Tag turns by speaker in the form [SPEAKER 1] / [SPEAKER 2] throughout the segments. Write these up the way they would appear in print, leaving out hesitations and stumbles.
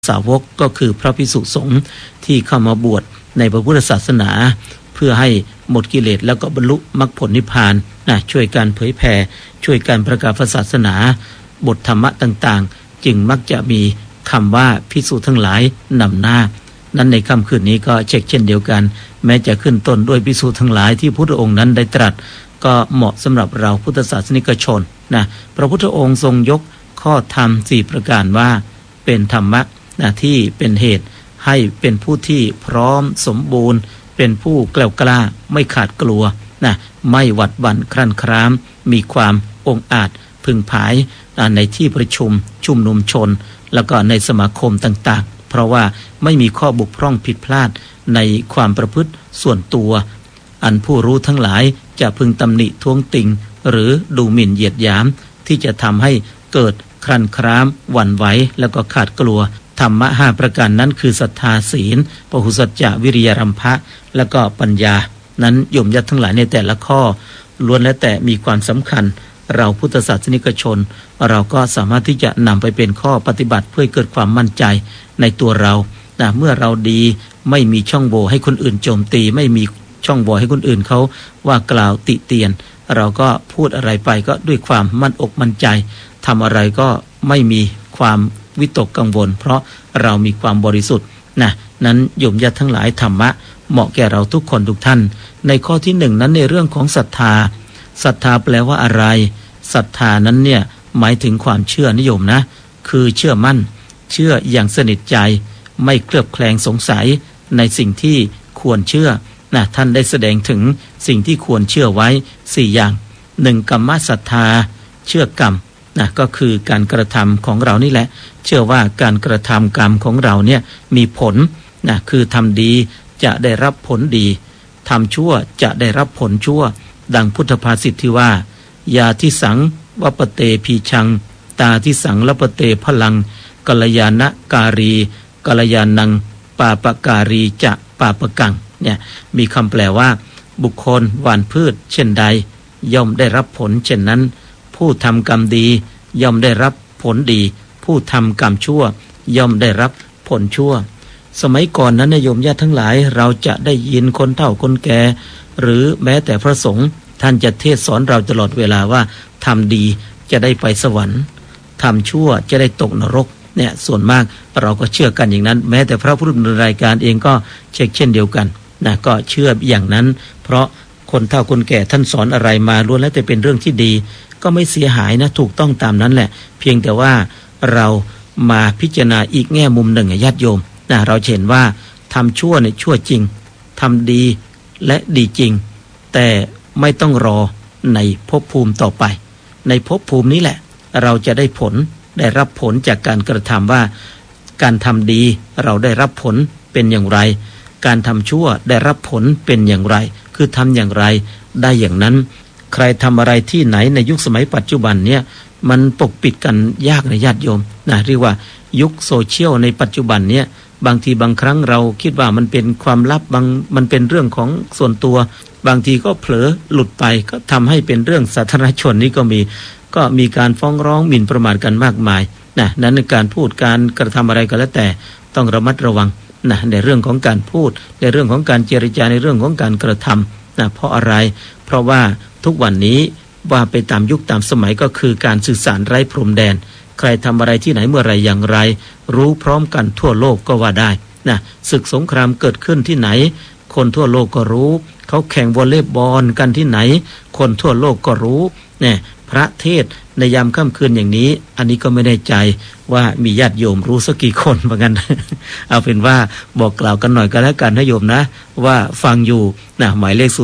[SPEAKER 1] สาวกก็คือพระภิกษุสงฆ์ที่เข้ามาบวชในพระพุทธศาสนาเพื่อให้หมดกิเลสแล้วก็บรรลุมรรคผลนิพพานช่วยการเผยแผ่ช่วยการประกาศศาสนาบทธรรมะต่างๆจึงมักจะมีคำว่าภิกษุทั้งหลายนำหน้านั้นในค่ำคืนนี้ก็เช่นเดียวกันแม้จะขึ้นต้นด้วยภิกษุทั้งหลายที่พระพุทธองค์นั้นได้ตรัสก็เหมาะสำหรับเราพุทธศาสนิกชนพระพุทธองค์ทรงยกข้อธรรม4ประการว่าเป็นธรรมะที่เป็นเหตุให้เป็นผู้ที่พร้อมสมบูรณ์เป็นผู้แกล้วกล้าไม่ขาดกลัวไม่หวัดหวั่นครั่นคร้ามมีความองอาจพึงผายในที่ประชุมชุมนุมชนแล้วก็ในสมาคมต่างๆเพราะว่าไม่มีข้อบกพร่องผิดพลาดในความประพฤติส่วนตัวอันผู้รู้ทั้งหลายจะพึงตำหนิท้วงติงหรือดูหมิ่นเหยียดหยามที่จะทำให้เกิดครั่นคร้ามหวั่นไหวแล้วก็ขาดกลัวธรรมะ5ประการนั้นคือศรัทธาศีลพหุสัจจะวิริยรัมภะแล้วก็ปัญญานั้นโยมญาติทั้งหลายในแต่ละข้อล้วนแล้วแต่มีความสำคัญเราพุทธศาสนิกชนเราก็สามารถที่จะนำไปเป็นข้อปฏิบัติเพื่อเกิดความมั่นใจในตัวเราเมื่อเราดีไม่มีช่องโหว่ให้คนอื่นโจมตีไม่มีช่องโหว่ให้คนอื่นเขาว่ากล่าวติเตียนเราก็พูดอะไรไปก็ด้วยความมั่นอกมั่นใจทำอะไรก็ไม่มีความวิตกกังวลเพราะเรามีความบริสุทธิ์นั้นโยมญาติทั้งหลายธรรมะเหมาะแก่เราทุกคนทุกท่านในข้อที่1นั้นในเรื่องของศรัทธาศรัทธาแปลว่าอะไรศรัทธานั้นเนี่ยหมายถึงความเชื่อนิยมคือเชื่อมั่นเชื่ออย่างสนิทใจไม่เคลือบแคลงสงสัยในสิ่งที่ควรเชื่อท่านได้แสดงถึงสิ่งที่ควรเชื่อไว้4อย่าง1กรรมศรัทธาเชื่อกรรมก็คือการกระทำของเรานี่แหละเชื่อว่าการกระทำกรรมของเราเนี่ยมีผลคือทำดีจะได้รับผลดีทำชั่วจะได้รับผลชั่วดังพุทธภาษิตที่ว่ายาทิสังวปเตพีชังตาทิสังลปเตพลังกัลยาณการีกัลยาณังปาปการีจะปาปกังเนี่ยมีคำแปลว่าบุคคลหว่านพืชเช่นใดย่อมได้รับผลเช่นนั้นผู้ทำกรรมดีย่อมได้รับผลดีผู้ทำกรรมชั่วย่อมได้รับผลชั่วสมัยก่อนนั้นโยมญาติทั้งหลายเราจะได้ยินคนเฒ่าคนแก่หรือแม้แต่พระสงฆ์ท่านจะเทศสอนเราตลอดเวลาว่าทำดีจะได้ไปสวรรค์ทำชั่วจะได้ตกนรกเนี่ยส่วนมากเราก็เชื่อกันอย่างนั้นแม้แต่พระพุทธรายการเองก็เช่นเดียวกันก็เชื่ออย่างนั้นเพราะคนเฒ่าคนแก่ท่านสอนอะไรมาล้วนแล้วแต่เป็นเรื่องที่ดีก็ไม่เสียหายถูกต้องตามนั้นแหละเพียงแต่ว่าเรามาพิจารณาอีกแง่มุมหนึ่งญาติโยมเราเห็นว่าทำชั่วเนี่ยชั่วจริงทำดีและดีจริงแต่ไม่ต้องรอในภพภูมิต่อไปในภพภูมินี้แหละเราจะได้ผลได้รับผลจากการกระทำว่าการทำดีเราได้รับผลเป็นอย่างไรการทำชั่วได้รับผลเป็นอย่างไรคือทำอย่างไรได้อย่างนั้นใครทำอะไรที่ไหนในยุคสมัยปัจจุบันเนี่ยมันปกปิดกันยากนะญาติโยมเรียกว่ายุคโซเชียลในปัจจุบันเนี่ยบางทีบางครั้งเราคิดว่ามันเป็นความลับมันเป็นเรื่องของส่วนตัวบางทีก็เผลอหลุดไปก็ทำให้เป็นเรื่องสาธารณชนนี่ก็มีการฟ้องร้องหมิ่นประมาทกันมากมายนั้นในการพูดการกระทำอะไรก็แล้วแต่ต้องระมัดระวังในเรื่องของการพูดในเรื่องของการเจรจาในเรื่องของการกระทำเพราะอะไรเพราะว่าทุกวันนี้ว่าไปตามยุคตามสมัยก็คือการสื่อสารไร้พรมแดนใครทำอะไรที่ไหนเมื่อไรอย่างไรรู้พร้อมกันทั่วโลกก็ว่าได้ศึกสงครามเกิดขึ้นที่ไหนคนทั่วโลกก็รู้เขาแข่งวอลเลย์บอลกันที่ไหนคนทั่วโลกก็รู้พระเทศในยามค่ำคืนอย่างนี้อันนี้ก็ไม่แน่ใจว่ามีญาติโยมรู้สักกี่คนเหมือนกัน เอาเป็นว่าบอกกล่าวกันหน่อยก็แล้วกันนะโยมนะว่าฟังอยู่หมายเลข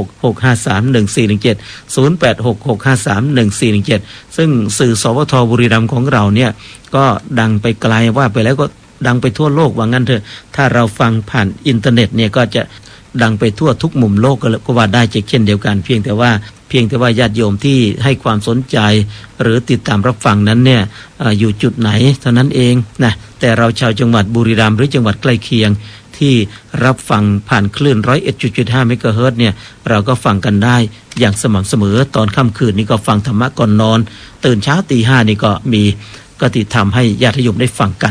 [SPEAKER 1] 0866531417 0866531417ซึ่งสื่อสวทบุรีรัมย์ของเราเนี่ยก็ดังไปไกลว่าไปแล้วก็ดังไปทั่วโลกว่างั้นเถอะถ้าเราฟังผ่านอินเทอร์เน็ตเนี่ยก็จะดังไปทั่วทุกมุมโลกก็ว่าได้เช่นเดียวกันเพียงแต่ว่าญาติโยมที่ให้ความสนใจหรือติดตามรับฟังนั้นเนี่ยอยู่จุดไหนเท่านั้นเองแต่เราชาวจังหวัดบุรีรัมย์หรือจังหวัดใกล้เคียงที่รับฟังผ่านคลื่น 101.5 เมกะเฮิรตซ์เนี่ยเราก็ฟังกันได้อย่างสม่ำเสมอตอนค่ำคืนนี้ก็ฟังธรรมะก่อนนอนตื่นเช้าตี 5นี่ก็มีก็ที่ทำให้ญาติโยมได้ฟังกัน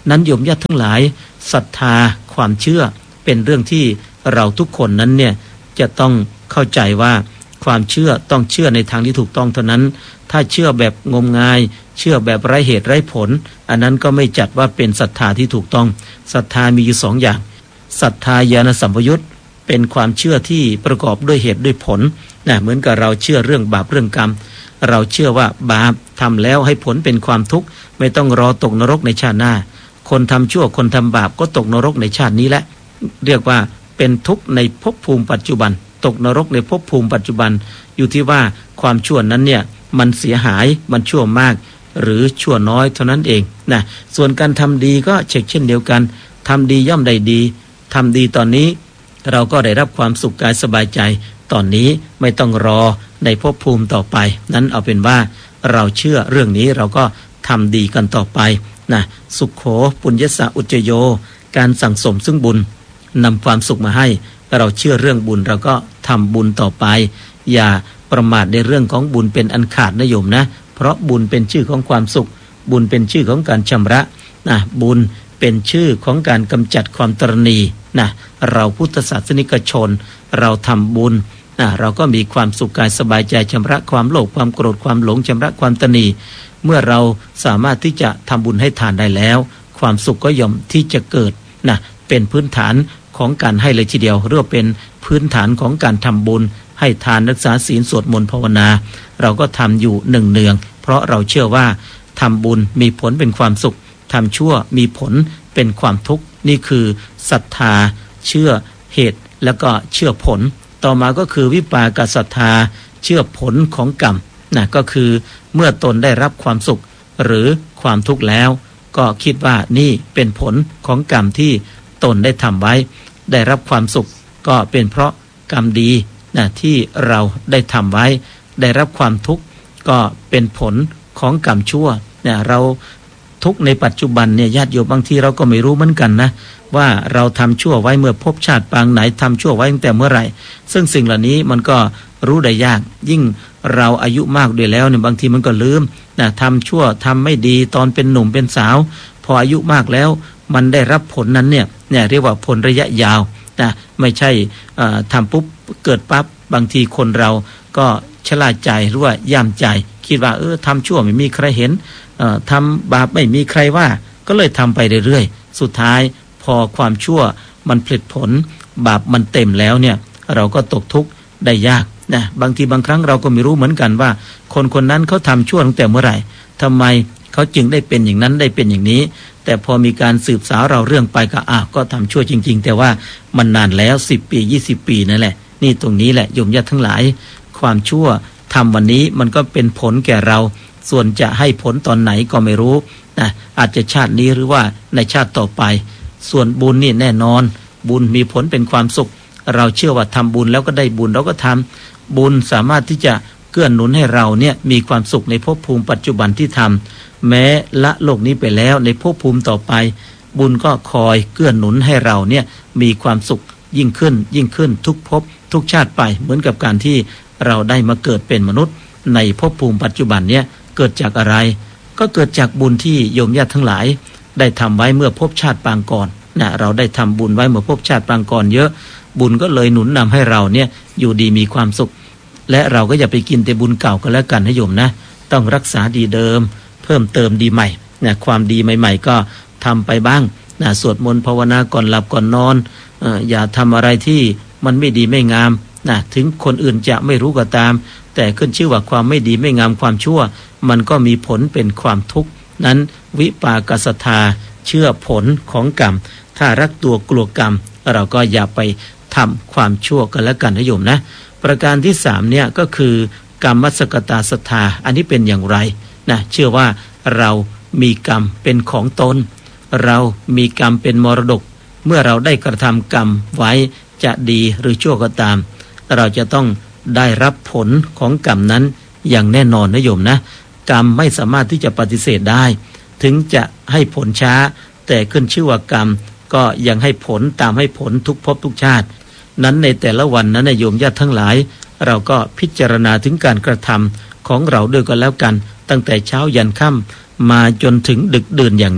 [SPEAKER 1] นั้นโยมญาติทั้งหลายศรัทธาความเชื่อเป็นเรื่องที่เราทุกคนนั้นเนี่ยจะต้องเข้าใจว่าความเชื่อต้องเชื่อในทางที่ถูกต้องเท่านั้นถ้าเชื่อแบบงมงายเชื่อแบบไร้เหตุไร้ผลอันนั้นก็ไม่จัดว่าเป็นศรัทธาที่ถูกต้องศรัทธามีอยู่สองอย่างศรัทธาญาณสัมปยุตเป็นความเชื่อที่ประกอบด้วยเหตุด้วยผลเหมือนกับเราเชื่อเรื่องบาปเรื่องกรรมเราเชื่อว่าบาปทำแล้วให้ผลเป็นความทุกข์ไม่ต้องรอตกนรกในชาติหน้าคนทำชั่วคนทำบาปก็ตกนรกในชาตินี้แหละเรียกว่าเป็นทุกข์ในภพภูมิปัจจุบันตกนรกในภพภูมิปัจจุบันอยู่ที่ว่าความชั่วนั้นเนี่ยมันเสียหายมันชั่วมากหรือชั่วน้อยเท่านั้นเองนะส่วนการทำดีก็เช่นเดียวกันทำดีย่อมได้ดีทำดีตอนนี้เราก็ได้รับความสุขกายสบายใจตอนนี้ไม่ต้องรอในภพภูมิต่อไปนั้นเอาเป็นว่าเราเชื่อเรื่องนี้เราก็ทำดีกันต่อไปนะสุขโขปุญญสะอุจโยการสั่งสมซึ่งบุญนำความสุขมาให้เราเชื่อเรื่องบุญเราก็ทำบุญต่อไปอย่าประมาทในเรื่องของบุญเป็นอันขาดนะโยมนะเพราะบุญเป็นชื่อของความสุขบุญเป็นชื่อของการชำระนะบุญเป็นชื่อของการกำจัดความตรณีนะเราพุทธศาสนิกชนเราทำบุญเราก็มีความสุขกายสบายใจชำระความโลภความโกรธความหลงชำระความตนีเมื่อเราสามารถที่จะทำบุญให้ทานได้แล้วความสุขก็ย่อมที่จะเกิดนะเป็นพื้นฐานของการให้เลยทีเดียวเรียกเป็นพื้นฐานของการทำบุญให้ทานรักษาศีลสวดมนต์ภาวนาเราก็ทำอยู่เนืองๆเพราะเราเชื่อว่าทำบุญมีผลเป็นความสุขทำชั่วมีผลเป็นความทุกข์นี่คือศรัทธาเชื่อเหตุแล้วก็เชื่อผลต่อมาก็คือวิปากศรัทธาเชื่อผลของกรรมนะก็คือเมื่อตนได้รับความสุขหรือความทุกข์แล้วก็คิดว่านี่เป็นผลของกรรมที่ตนได้ทำไว้ได้รับความสุขก็เป็นเพราะกรรมดีนะที่เราได้ทำไว้ได้รับความทุกข์ก็เป็นผลของกรรมชั่วเนี่ยเราทุกข์ในปัจจุบันเนี่ยญาติโยมบางทีเราก็ไม่รู้เหมือนกันนะว่าเราทำชั่วไว้เมื่อพบชาติปางไหนทำชั่วไว้ตั้งแต่เมื่อไหร่ซึ่งสิ่งเหล่านี้มันก็รู้ได้ยากยิ่งเราอายุมากด้วยแล้วเนี่ยบางทีมันก็ลืมนะทำชั่วทำไม่ดีตอนเป็นหนุ่มเป็นสาวพออายุมากแล้วมันได้รับผลนั้นเนี่ยเรียกว่าผลระยะยาวนะไม่ใช่ทำปุ๊บเกิดปั๊บบางทีคนเราก็ชราใจหรือว่าย่ำใจคิดว่าทำชั่วไม่มีใครเห็นทำบาปไม่มีใครว่าก็เลยทำไปเรื่อยๆสุดท้ายพอความชั่วมันผลิตผลบาปมันเต็มแล้วเนี่ยเราก็ตกทุกข์ได้ยากนะบางทีบางครั้งเราก็ไม่รู้เหมือนกันว่าคนคนนั้นเขาทำชั่วตั้งแต่เมื่อไหร่ทำไมเขาจึงได้เป็นอย่างนั้นได้เป็นอย่างนี้แต่พอมีการสืบสาวเราเรื่องไปก็ทำชั่วจริงๆแต่ว่ามันนานแล้ว10 ปี20 ปีนั่นแหละนี่ตรงนี้แหละโยมญาติทั้งหลายความชั่วทำวันนี้มันก็เป็นผลแก่เราส่วนจะให้ผลตอนไหนก็ไม่รู้นะอาจจะชาตินี้หรือว่าในชาติต่อไปส่วนบุญนี่แน่นอนบุญมีผลเป็นความสุขเราเชื่อว่าทำบุญแล้วก็ได้บุญเราก็ทำบุญสามารถที่จะเกื้อหนุนให้เราเนี่ยมีความสุขในภพภูมิปัจจุบันที่ทำแม้ละโลกนี้ไปแล้วในภพภูมิต่อไปบุญก็คอยเกื้อหนุนให้เราเนี่ยมีความสุขยิ่งขึ้นทุกภพทุกชาติไปเหมือนกับการที่เราได้มาเกิดเป็นมนุษย์ในภพภูมิปัจจุบันเนี่ยเกิดจากอะไรก็เกิดจากบุญที่โยมญาติทั้งหลายได้ทำไว้เมื่อภพชาติปางก่อนนะเราได้ทำบุญไว้เมื่อภพชาติปางก่อนเยอะบุญก็เลยหนุนนำให้เราเนี่ยอยู่ดีมีความสุขและเราก็อย่าไปกินแต่บุญเก่าก็แล้วกันนะโยมนะต้องรักษาดีเดิมเพิ่มเติมดีใหม่นะความดีใหม่ๆก็ทำไปบ้างนะสวดมนต์ภาวนาก่อนหลับก่อนนอนอย่าทำอะไรที่มันไม่ดีไม่งามนะถึงคนอื่นจะไม่รู้ก็ตามแต่ขึ้นชื่อว่าความไม่ดีไม่งามความชั่วมันก็มีผลเป็นความทุกข์นั้นวิปากศรัทธาเชื่อผลของกรรมถ้ารักตัวกลัวกรรมเราก็อย่าไปทำความชั่วกันแล้วกันนะโยมนะประการที่3เนี่ยก็คือกรรมสกตาศรัทธาอันนี้เป็นอย่างไรนะเชื่อว่าเรามีกรรมเป็นของตนเรามีกรรมเป็นมรดกเมื่อเราได้กระทำกรรมไว้จะดีหรือชั่วก็ตามเราจะต้องได้รับผลของกรรมนั้นอย่างแน่นอนนะโยมนะกรรมไม่สามารถที่จะปฏิเสธได้ถึงจะให้ผลช้าแต่ขึ้นชื่อว่ากรรมก็ยังให้ผลตามให้ผลทุกภพทุกชาตินั้นในแต่ละวันนั้นโยมญาติทั้งหลายเราก็พิจารณาถึงการกระทำของเราด้วยกันแล้วกันตั้งแต่เช้ายันค่ำมาจนถึงดึกดื่นอย่างเนี้ย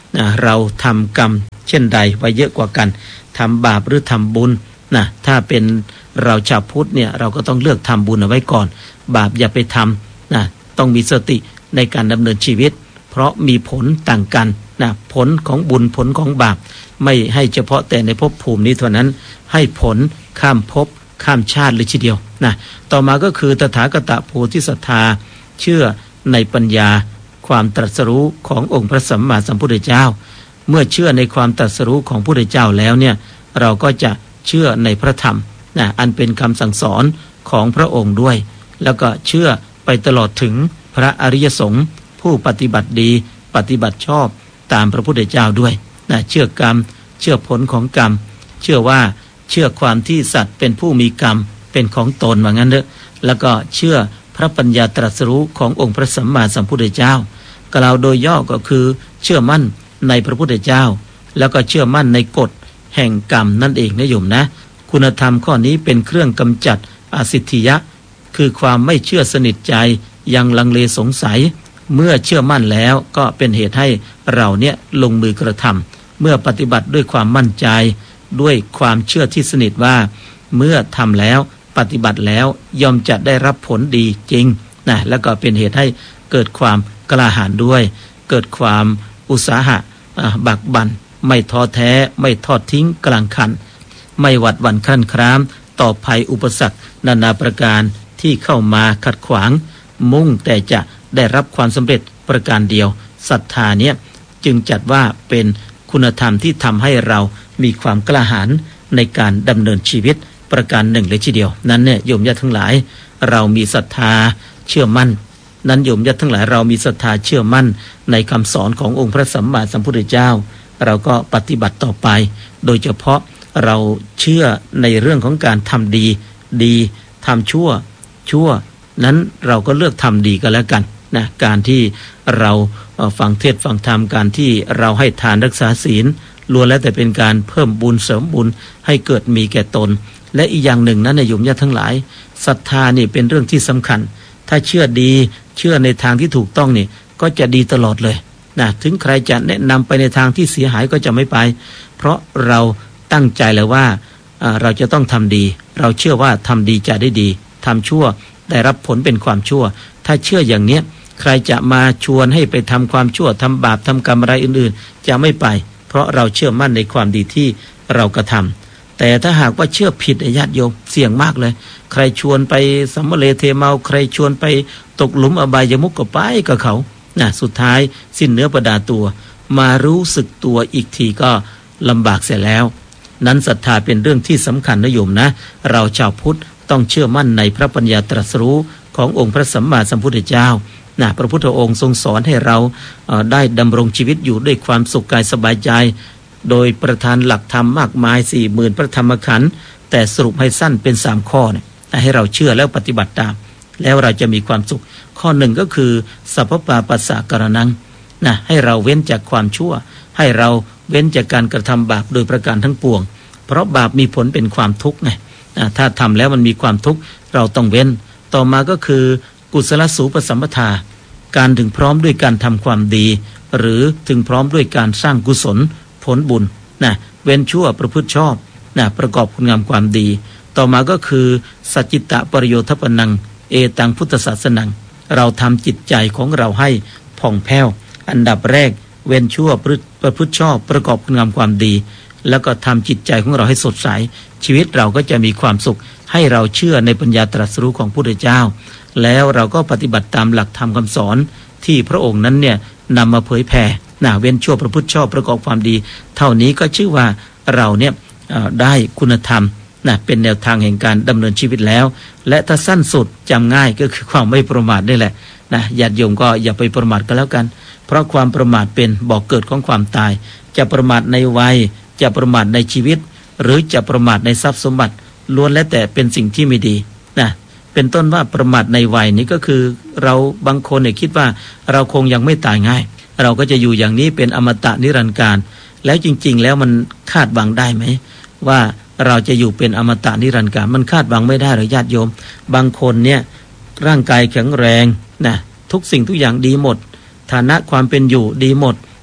[SPEAKER 1] เราทำกรรมเช่นใดไว้เยอะกว่ากันทำบาปหรือทำบุญนะถ้าเป็นเราชาวพุทธเนี่ยเราก็ต้องเลือกทำบุญเอาไว้ก่อนบาปอย่าไปทำนะต้องมีสติในการดำเนินชีวิตเพราะมีผลต่างกันนะผลของบุญผลของบาปไม่ให้เฉพาะแต่ในภพภูมินี้เท่านั้นให้ผลข้ามภพข้ามชาติเลยทีเดียวนะต่อมาก็คือตถาคตโพธิศรัทธาเชื่อในปัญญาความตรัสรู้ขององค์พระสัมมาสัมพุทธเจ้าเมื่อเชื่อในความตรัสรู้ของพระพุทธเจ้าแล้วเนี่ยเราก็จะเชื่อในพระธรรมนะอันเป็นคำสั่งสอนของพระองค์ด้วยแล้วก็เชื่อไปตลอดถึงพระอริยสงฆ์ผู้ปฏิบัติดีปฏิบัติชอบตามพระพุทธเจ้าด้วยนะเชื่อกรรมเชื่อผลของกรรมเชื่อความที่สัตว์เป็นผู้มีกรรมเป็นของตนว่างั้นเถอะแล้วก็เชื่อพระปัญญาตรัสรู้ขององค์พระสัมมาสัมพุทธเจ้ากล่าวโดยย่อก็คือเชื่อมั่นในพระพุทธเจ้าแล้วก็เชื่อมั่นในกฎแห่งกรรมนั่นเองนะโยมนะคุณธรรมข้อนี้เป็นเครื่องกำจัดอสิทธิยะคือความไม่เชื่อสนิทใจยังลังเลสงสัยเมื่อเชื่อมั่นแล้วก็เป็นเหตุให้เราเนี่ยลงมือกระทำเมื่อปฏิบัติด้วยความมั่นใจด้วยความเชื่อที่สนิทว่าเมื่อทำแล้วปฏิบัติแล้วย่อมจะได้รับผลดีจริงนะแล้วก็เป็นเหตุให้เกิดความกล้าหาญด้วยเกิดความอุตสาหะบักบั่นไม่ท้อแท้ไม่ทอดทิ้งกลางคันไม่หวัดหวั่นครั่นคร้ามต่อภัยอุปสรรคนานาประการที่เข้ามาขัดขวางมุ่งแต่จะได้รับความสำเร็จประการเดียวศรัทธาเนี่ยจึงจัดว่าเป็นคุณธรรมที่ทำให้เรามีความกล้าหาญในการดำเนินชีวิตประการหนึ่งเลยทีเดียวนั้นเนี่ยโยมญาติทั้งหลายเรามีศรัทธาเชื่อมั่นนั้นโยมญาติทั้งหลายเรามีศรัทธาเชื่อมั่นในคำสอนขององค์พระสัมมาสัมพุทธเจ้าเราก็ปฏิบัติต่อไปโดยเฉพาะเราเชื่อในเรื่องของการทำดีทำชั่วนั้นเราก็เลือกทำดีกันแล้วกันนะการที่เราฟังเทศน์ฟังธรรมการที่เราให้ทานรักษาศีลล้วนแล้วแต่เป็นการเพิ่มบุญเสริมบุญให้เกิดมีแก่ตนและอีกอย่างหนึ่งนั้นในโยมญาติทั้งหลายศรัทธานี่เป็นเรื่องที่สำคัญถ้าเชื่อดีเชื่อในทางที่ถูกต้องนี่ก็จะดีตลอดเลยนะถึงใครจะแนะนำไปในทางที่เสียหายก็จะไม่ไปเพราะเราตั้งใจแล้วว่าเราจะต้องทำดีเราเชื่อว่าทำดีจะได้ดีทำชั่วได้รับผลเป็นความชั่วถ้าเชื่ออย่างเนี้ยใครจะมาชวนให้ไปทำความชั่วทำบาปทำกรรมอะไรอื่นๆจะไม่ไปเพราะเราเชื่อมั่นในความดีที่เรากระทำแต่ถ้าหากว่าเชื่อผิดญาติโยมเสี่ยงมากเลยใครชวนไปสัมมะเลเทเมาใครชวนไปตกหลุมอบายมุขก็ไปกับเขาสุดท้ายสิ้นเนื้อประดาตัวมารู้สึกตัวอีกทีก็ลำบากเสียแล้วนั้นศรัทธาเป็นเรื่องที่สำคัญนะโยมนะเราชาวพุทธต้องเชื่อมั่นในพระปัญญาตรัสรู้ขององค์พระสัมมาสัมพุทธเจ้าพระพุทธองค์ทรงสอนให้เราได้ดำรงชีวิตอยู่ด้วยความสุขกายสบายใจโดยประทานหลักธรรมมากมาย 40,000 พระธรรมขันธ์แต่สรุปให้สั้นเป็น3ข้อเนี่ยให้เราเชื่อแล้วปฏิบัติตามแล้วเราจะมีความสุขข้อหนึ่งก็คือสัพพปาปัสสะกรณังให้เราเว้นจากความชั่วให้เราเว้นจากการกระทำบาปโดยประการทั้งปวงเพราะบาปมีผลเป็นความทุกข์ไงถ้าทำแล้วมันมีความทุกข์เราต้องเว้นต่อมาก็คือกุศลสูปสัมปทาการถึงพร้อมด้วยการทำความดีหรือถึงพร้อมด้วยการสร้างกุศลผลบุญเว้นชั่วประพฤติชอบประกอบคุณงามความดีต่อมาก็คือสัจจิตะปริโยทปนังเอตังพุทธศาสนังเราทำจิตใจของเราให้ผ่องแผ้วอันดับแรกเว้นชั่วประพฤติชอบประกอบคุณงามความดีแล้วก็ทำจิตใจของเราให้สดใสชีวิตเราก็จะมีความสุขให้เราเชื่อในปัญญาตรัสรู้ของพระพุทธเจ้าแล้วเราก็ปฏิบัติตามหลักธรรมคำสอนที่พระองค์นั้นเนี่ยนำมาเผยแผ่เว้นชั่วประพฤติชอบประกอบความดีเท่านี้ก็ชื่อว่าเราเนี่ยได้คุณธรรมเป็นแนวทางแห่งการดำเนินชีวิตแล้วและถ้าสั้นสุดจำง่ายก็คือความไม่ประมาทนี่แหละญาติโยมก็อย่าไปประมาทกันแล้วกันเพราะความประมาทเป็นบ่อกเกิดของความตายจะประมาทในวัยจะประมาทในชีวิตหรือจะประมาทในทรัพย์สมบัติล้วนแล้วแต่เป็นสิ่งที่ไม่ดีเป็นต้นว่าประมาทในวัยนี้ก็คือเราบางคนเนี่ยคิดว่าเราคงยังไม่ตายง่ายเราก็จะอยู่อย่างนี้เป็นอมตะนิรันดร์การแล้วจริงๆแล้วมันคาดหวังได้ไหมว่าเราจะอยู่เป็นอมตะนิรันดร์การมันคาดหวังไม่ได้หรอกญาติโยมบางคนเนี่ยร่างกายแข็งแรงทุกสิ่งทุกอย่างดีหมดฐานะความเป็นอยู่ดีหมด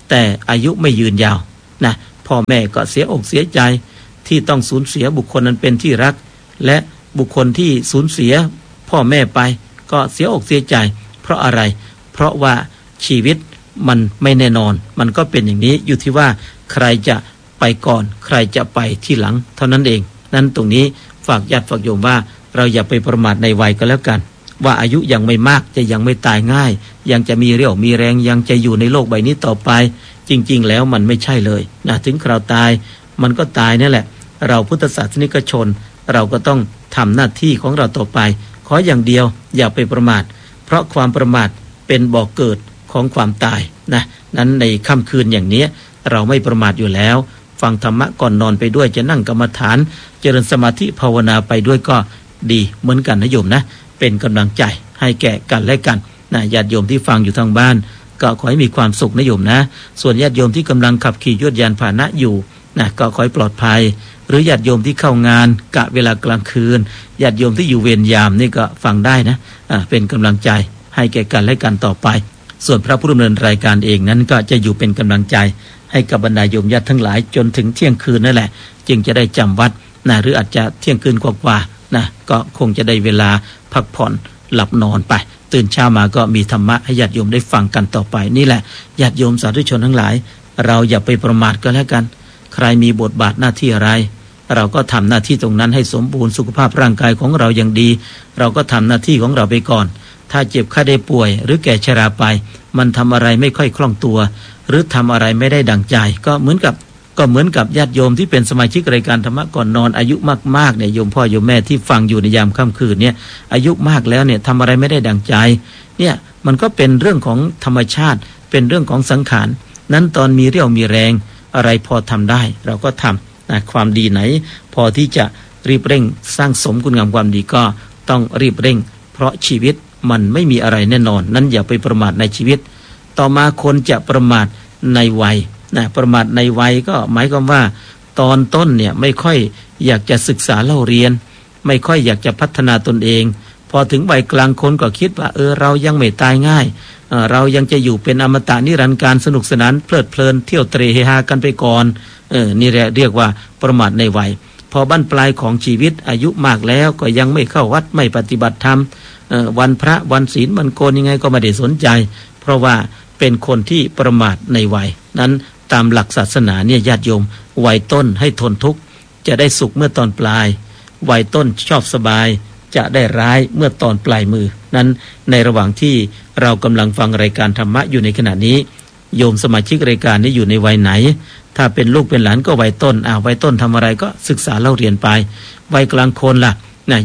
[SPEAKER 1] แต่อายุไม่ยืนยาวนะพ่อแม่ก็เสียอกเสียใจที่ต้องสูญเสียบุคคลนั้นเป็นที่รักและบุคคลที่สูญเสียพ่อแม่ไปก็เสียอกเสียใจเพราะอะไรเพราะว่าชีวิตมันไม่แน่นอนมันก็เป็นอย่างนี้อยู่ที่ว่าใครจะไปก่อนใครจะไปที่หลังเท่านั้นเองนั้นตรงนี้ฝากญาติฝากโยมว่าเราอย่าไปประมาทในวัยก็แล้วกันว่าอายุยังไม่มากจะยังไม่ตายง่ายยังจะมีเรี่ยวมีแรงยังจะอยู่ในโลกใบนี้ต่อไปจริงๆแล้วมันไม่ใช่เลยนะถึงคราวตายมันก็ตายนั่นแหละเราพุทธศาสนิกชนเราก็ต้องทำหน้าที่ของเราต่อไปขออย่างเดียวอย่าไปประมาทเพราะความประมาทเป็นบ่อกเกิดของความตายนะนั้นในค่ำคืนอย่างนี้เราไม่ประมาทอยู่แล้วฟังธรรมะก่อนนอนไปด้วยจะนั่งกรรมฐานเจริญสมาธิภาวนาไปด้วยก็ดีเหมือนกันนะโยมนะเป็นกำลังใจให้แก่กันและกันนะญาติโยมที่ฟังอยู่ทางบ้านก็ขอให้มีความสุขนะโยมนะส่วนญาติโยมที่กำลังขับขี่ยวดยานพาหนะอยู่นะก็ขอให้ปลอดภัยหรือญาติโยมที่เข้างานกะเวลากลางคืนญาติโยมที่อยู่เวรยามนี่ก็ฟังได้นะเป็นกำลังใจให้แก่กันและกันต่อไปส่วนพระผู้ดำเนินรายการเองนั้นก็จะอยู่เป็นกำลังใจให้กับบรรดาโยมญาติทั้งหลายจนถึงเที่ยงคืนนั่นแหละจึงจะได้จำวัดนะหรืออาจจะเที่ยงคืนกว่าๆนะก็คงจะได้เวลาพักผ่อนหลับนอนไปตื่นเช้ามาก็มีธรรมะให้ญาติโยมได้ฟังกันต่อไปนี่แหละญาติโยมสาธุชนทั้งหลายเราอย่าไปประมาทก็แล้วกันใครมีบทบาทหน้าที่อะไรเราก็ทำหน้าที่ตรงนั้นให้สมบูรณ์สุขภาพร่างกายของเราอย่างดีเราก็ทำหน้าที่ของเราไปก่อนถ้าเจ็บไข้ได้ป่วยหรือแก่ชราไปมันทำอะไรไม่ค่อยคล่องตัวหรือทำอะไรไม่ได้ดั่งใจก็เหมือนกับญาติโยมที่เป็นสมาชิกรายการธรรมะก่อนนอนอายุมากๆเนี่ยโยมพ่อโยมแม่ที่ฟังอยู่ในยามค่ำคืนเนี่ยอายุมากแล้วเนี่ยทำอะไรไม่ได้ดั่งใจเนี่ยมันก็เป็นเรื่องของธรรมชาติเป็นเรื่องของสังขารนั้นตอนมีเรี่ยวมีแรงอะไรพอทำได้เราก็ทำนะความดีไหนพอที่จะรีบเร่งสร้างสมคุณงามความดีก็ต้องรีบเร่งเพราะชีวิตมันไม่มีอะไรแน่นอนนั้นอย่าไปประมาทในชีวิตต่อมาคนจะประมาทในวัยนะประมาทในวัยก็หมายความว่าตอนต้นเนี่ยไม่ค่อยอยากจะศึกษาเล่าเรียนไม่ค่อยอยากจะพัฒนาตนเองพอถึงวัยกลางคนก็คิดว่าเรายังไม่ตายง่ายเรายังจะอยู่เป็นอมตะนิรันดร์การสนุกสนานเพลิดเพลินเที่ยวเตร่เฮฮากันไปก่อนนี่แหละเรียกว่าประมาทในวัยพอบั้นปลายของชีวิตอายุมากแล้วก็ยังไม่เข้าวัดไม่ปฏิบัติธรรมวันพระวันศีลวันโกนยังไงก็ไม่ได้สนใจเพราะว่าเป็นคนที่ประมาทในวัยนั้นตามหลักศาสนาเนี่ยญาติโยมวัยต้นให้ทนทุกข์จะได้สุขเมื่อตอนปลายวัยต้นชอบสบายจะได้ร้ายเมื่อตอนปลายมือนั้นในระหว่างที่เรากำลังฟังรายการธรรมะอยู่ในขณะนี้โยมสมาชิกรายการนี้อยู่ในวัยไหนถ้าเป็นลูกเป็นหลานก็วัยต้นวัยต้นทำอะไรก็ศึกษาเล่าเรียนไปวัยกลางคนล่ะ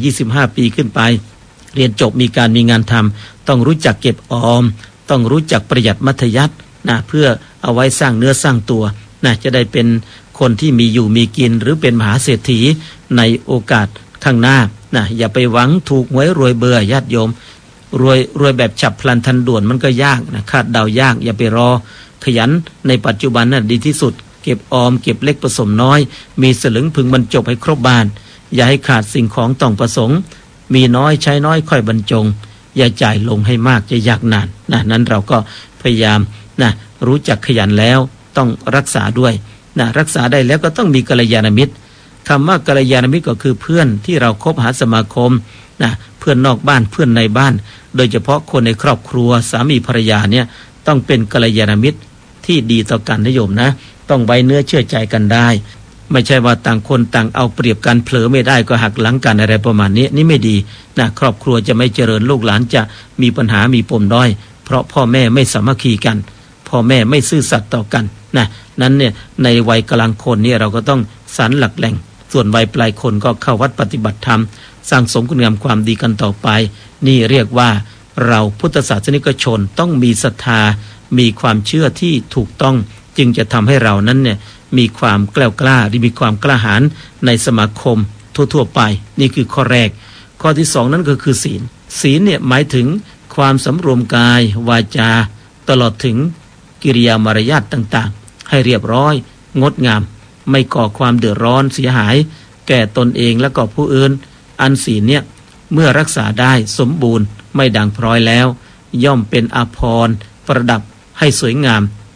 [SPEAKER 1] 25 ปีขึ้นไปเรียนจบมีการมีงานทำต้องรู้จักเก็บออมต้องรู้จักประหยัดมัธยัสถ์เพื่อเอาไว้สร้างเนื้อสร้างตัวจะได้เป็นคนที่มีอยู่มีกินหรือเป็นมหาเศรษฐีในโอกาสข้างหน้าอย่าไปหวังถูกหวยรวยเบื่อญาติโยมรวยแบบฉับพลันทันด่วนมันก็ยากคาดเดายากอย่าไปรอขยันในปัจจุบันดีที่สุดเก็บออมเก็บเล็กผสมน้อยมีสลึงพึงบรรจบให้ครบบ้านอย่าให้ขาดสิ่งของต้องประสงค์มีน้อยใช้น้อยค่อยบรรจงอย่าจ่ายลงให้มากจะยากนานนั้นเราก็พยายามรู้จักขยันแล้วต้องรักษาด้วยรักษาได้แล้วก็ต้องมีกัลยาณมิตรคำว่ากัลยาณมิตรก็คือเพื่อนที่เราคบหาสมาคมเพื่อนนอกบ้านเพื่อนในบ้านโดยเฉพาะคนในครอบครัวสามีภรรยาเนี่ยต้องเป็นกัลยาณมิตรที่ดีต่อกันนะโยมนะต้องไว้เนื้อเชื่อใจกันได้ไม่ใช่ว่าต่างคนต่างเอาเปรียบกันเผลอไม่ได้ก็หักหลังกันอะไรประมาณนี้นี่ไม่ดีครอบครัวจะไม่เจริญลูกหลานจะมีปัญหามีปมด้อยเพราะพ่อแม่ไม่สามัคคีกันพ่อแม่ไม่ซื่อสัตย์ต่อกันนั้นเนี่ยในวัยกลางคนเนี่ยเราก็ต้องสรรหลักแหล่งส่วนวัยปลายคนก็เข้าวัดปฏิบัติธรรมสร้างสมคุณงามความดีกันต่อไปนี่เรียกว่าเราพุทธศาสนิกชนต้องมีศรัทธามีความเชื่อที่ถูกต้องจึงจะทำให้เรานั้นเนี่ยมีความแกล้วกล้าหรือมีความกล้าหาญในสมาคมทั่วๆไปนี่คือข้อแรกข้อที่สองนั้นก็คือศีลเนี่ยหมายถึงความสำรวมกายวาจาตลอดถึงกิริยามารยาทต่างๆให้เรียบร้อยงดงามไม่ก่อความเดือดร้อนเสียหายแก่ตนเองและก็ผู้อื่นอันศีลเนี่ยเมื่อรักษาได้สมบูรณ์ไม่ด่างพร้อยแล้วย่อมเป็นอาภรณ์ประดับให้สวยงาม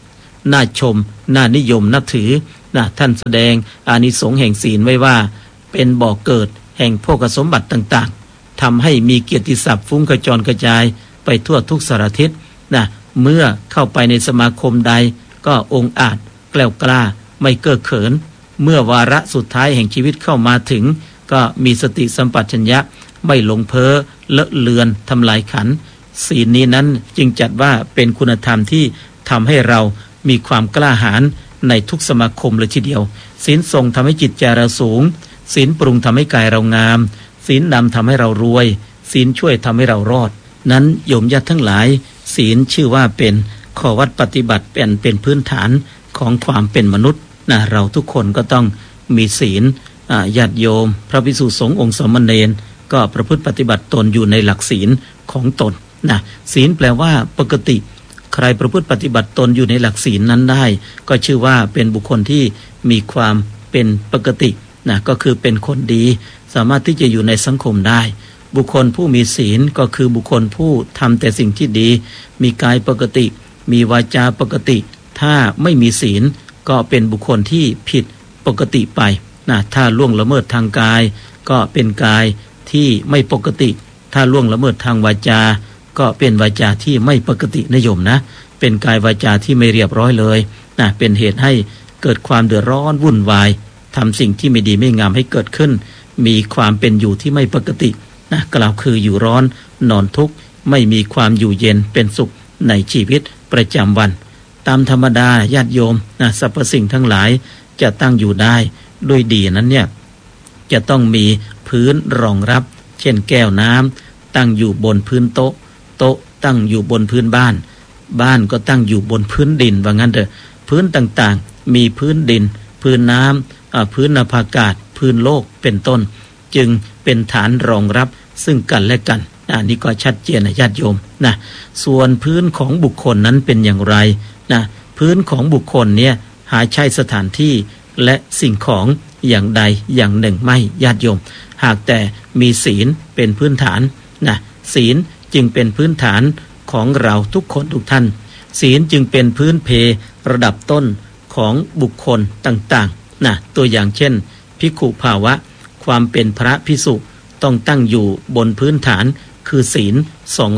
[SPEAKER 1] น่าชมน่านิยมนับถือท่านแสดงอานิสงส์แห่งศีลไว้ว่าเป็นบ่อเกิดแห่งโภคสมบัติต่างๆทำให้มีเกียรติศัพท์ฟุ้งกระจรกระจายไปทั่วทุกสารทิศเมื่อเข้าไปในสมาคมใดก็องอาจแกล้วกล้าไม่เก้อเขินเมื่อวาระสุดท้ายแห่งชีวิตเข้ามาถึงก็มีสติสัมปชัญญะไม่หลงเพ้อเลอะเลือนทำลายขันธ์ศีลนี้นั้นจึงจัดว่าเป็นคุณธรรมที่ทำให้เรามีความกล้าหาญในทุกสมาคมเลยทีเดียวศีลทรงทำให้จิตใจเราสูงศีลปรุงทำให้กายเรางามศีลนำทำให้เรารวยศีลช่วยทำให้เรารอดนั้นโยมญาติทั้งหลายศีลชื่อว่าเป็นข้อวัดปฏิบัติเป็นพื้นฐานของความเป็นมนุษย์เราทุกคนก็ต้องมีศีลญาติโยมพระภิกษุสงฆ์องค์สามเณรก็ประพฤติปฏิบัติตนอยู่ในหลักศีลของตนศีลแปลว่าปกติใครประพฤติปฏิบัติตนอยู่ในหลักศีลนั้นได้ก็ชื่อว่าเป็นบุคคลที่มีความเป็นปกติก็คือเป็นคนดีสามารถที่จะอยู่ในสังคมได้บุคคลผู้มีศีลก็คือบุคคลผู้ทำแต่สิ่งที่ดีมีกายปกติมีวาจาปกติถ้าไม่มีศีลก็เป็นบุคคลที่ผิดปกติไปถ้าล่วงละเมิดทางกายก็เป็นกายที่ไม่ปกติถ้าล่วงละเมิดทางวาจาก็เป็นวาจาที่ไม่ปกตินะโยมเป็นกายวาจาที่ไม่เรียบร้อยเลยเป็นเหตุให้เกิดความเดือดร้อนวุ่นวายทำสิ่งที่ไม่ดีไม่งามให้เกิดขึ้นมีความเป็นอยู่ที่ไม่ปกติกล่าวคืออยู่ร้อนนอนทุกข์ไม่มีความอยู่เย็นเป็นสุขในชีวิตประจำวันตามธรรมดาญาติโยมสรรพสิ่งทั้งหลายจะตั้งอยู่ได้ด้วยดีนั้นเนี่ยจะต้องมีพื้นรองรับเช่นแก้วน้ำตั้งอยู่บนพื้นโต๊ะโต๊ะตั้งอยู่บนพื้นบ้านบ้านก็ตั้งอยู่บนพื้นดินว่างั้นเถอะพื้นต่างๆมีพื้นดินพื้นน้ำพื้นอากาศพื้นโลกเป็นต้นจึงเป็นฐานรองรับซึ่งกันและกันนี่ก็ชัดเจนนะญาติโยมส่วนพื้นของบุคคลนั้นเป็นอย่างไรพื้นของบุคคลเนี่ยหาใช่สถานที่และสิ่งของอย่างใดอย่างหนึ่งไม่ญาติโยมหากแต่มีศีลเป็นพื้นฐานศีลจึงเป็นพื้นฐานของเราทุกคนทุกท่านศีลจึงเป็นพื้นเพระดับต้นของบุคคลต่างๆตัวอย่างเช่นภิกขุภาวะความเป็นพระภิกษุต้องตั้งอยู่บนพื้นฐานคือศีล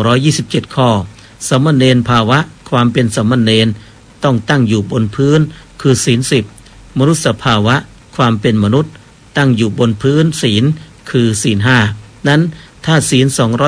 [SPEAKER 1] 227ข้อสมณเณรภาวะความเป็นสมณเณรต้องตั้งอยู่บนพื้นคือศีล10มนุษยภาวะความเป็นมนุษย์ตั้งอยู่บนพื้นศีลคือศีล5นั้นถ้าศีล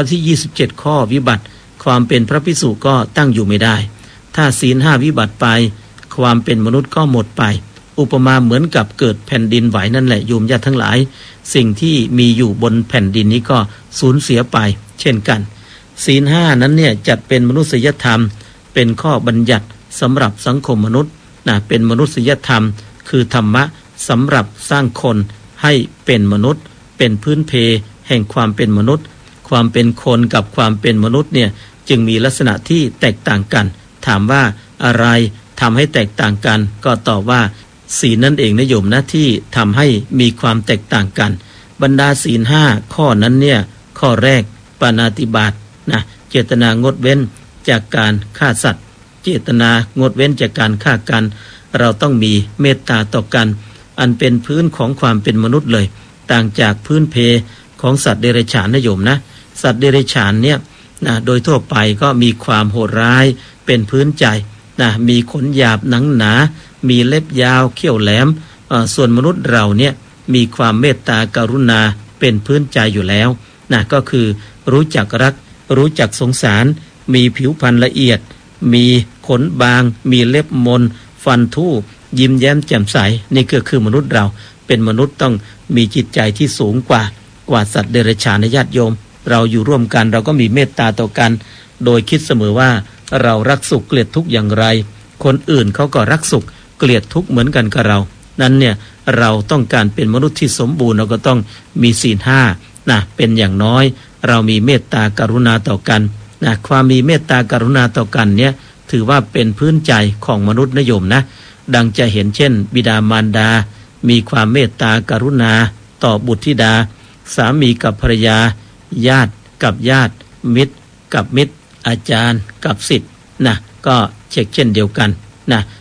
[SPEAKER 1] 227ข้อวิบัติความเป็นพระภิกษุก็ตั้งอยู่ไม่ได้ถ้าศีล5วิบัติไปความเป็นมนุษย์ก็หมดไปอุปมาเหมือนกับเกิดแผ่นดินไหวนั่นแหละโยมญาติทั้งหลายสิ่งที่มีอยู่บนแผ่นดินนี้ก็สูญเสียไปเช่นกันศีล5นั้นเนี่ยจัดเป็นมนุษยธรรมเป็นข้อบัญญัติสำหรับสังคมมนุษย์เป็นมนุษยธรรมคือธรรมะสำหรับสร้างคนให้เป็นมนุษย์เป็นพื้นเพแห่งความเป็นมนุษย์ความเป็นคนกับความเป็นมนุษย์เนี่ยจึงมีลักษณะที่แตกต่างกันถามว่าอะไรทำให้แตกต่างกันก็ตอบว่าศีลนั่นเองนะโยมที่ทำให้มีความแตกต่างกันบรรดาศีล5ข้อนั้นเนี่ยข้อแรกปาณาติบาตเจตนางดเว้นจากการฆ่าสัตว์เจตนางดเว้นจากการฆ่ากันเราต้องมีเมตตาต่อกันอันเป็นพื้นของความเป็นมนุษย์เลยต่างจากพื้นเพของสัตว์เดรัจฉานนะโยมสัตว์เดรัจฉานเนี่ยโดยทั่วไปก็มีความโหดร้ายเป็นพื้นใจมีขนหยาบหนังหนามีเล็บยาวเขี้ยวแหลมส่วนมนุษย์เราเนี่ยมีความเมตตากรุณาเป็นพื้นใจอยู่แล้วก็คือรู้จักรักรู้จักสงสารมีผิวพรรณละเอียดมีขนบางมีเล็บมนฟันทู่ยิ้มแย้มแจ่มใสนี่ก็คือมนุษย์เราเป็นมนุษย์ต้องมีจิตใจที่สูงกว่าสัตว์เดรัจฉานญาติโยมเราอยู่ร่วมกันเราก็มีเมตตาต่อกันโดยคิดเสมอว่าเรารักสุขเกลียดทุกข์อย่างไรคนอื่นเขาก็รักสุขเกลียดทุกข์เหมือนกันกับเรานั้นเนี่ยเราต้องการเป็นมนุษย์ที่สมบูรณ์เราก็ต้องมีศีล5เป็นอย่างน้อยเรามีเมตตากรุณาต่อกันความมีเมตตากรุณาต่อกันเนี่ยถือว่าเป็นพื้นใจของมนุษย์นะโยมดังจะเห็นเช่นบิดามารดามีความเมตตากรุณาต่อบุตรธิดาสามีกับภรรยาญาติกับญาติมิตรกับมิตรอาจารย์กับศิษย์ก็เช่นเดียวกัน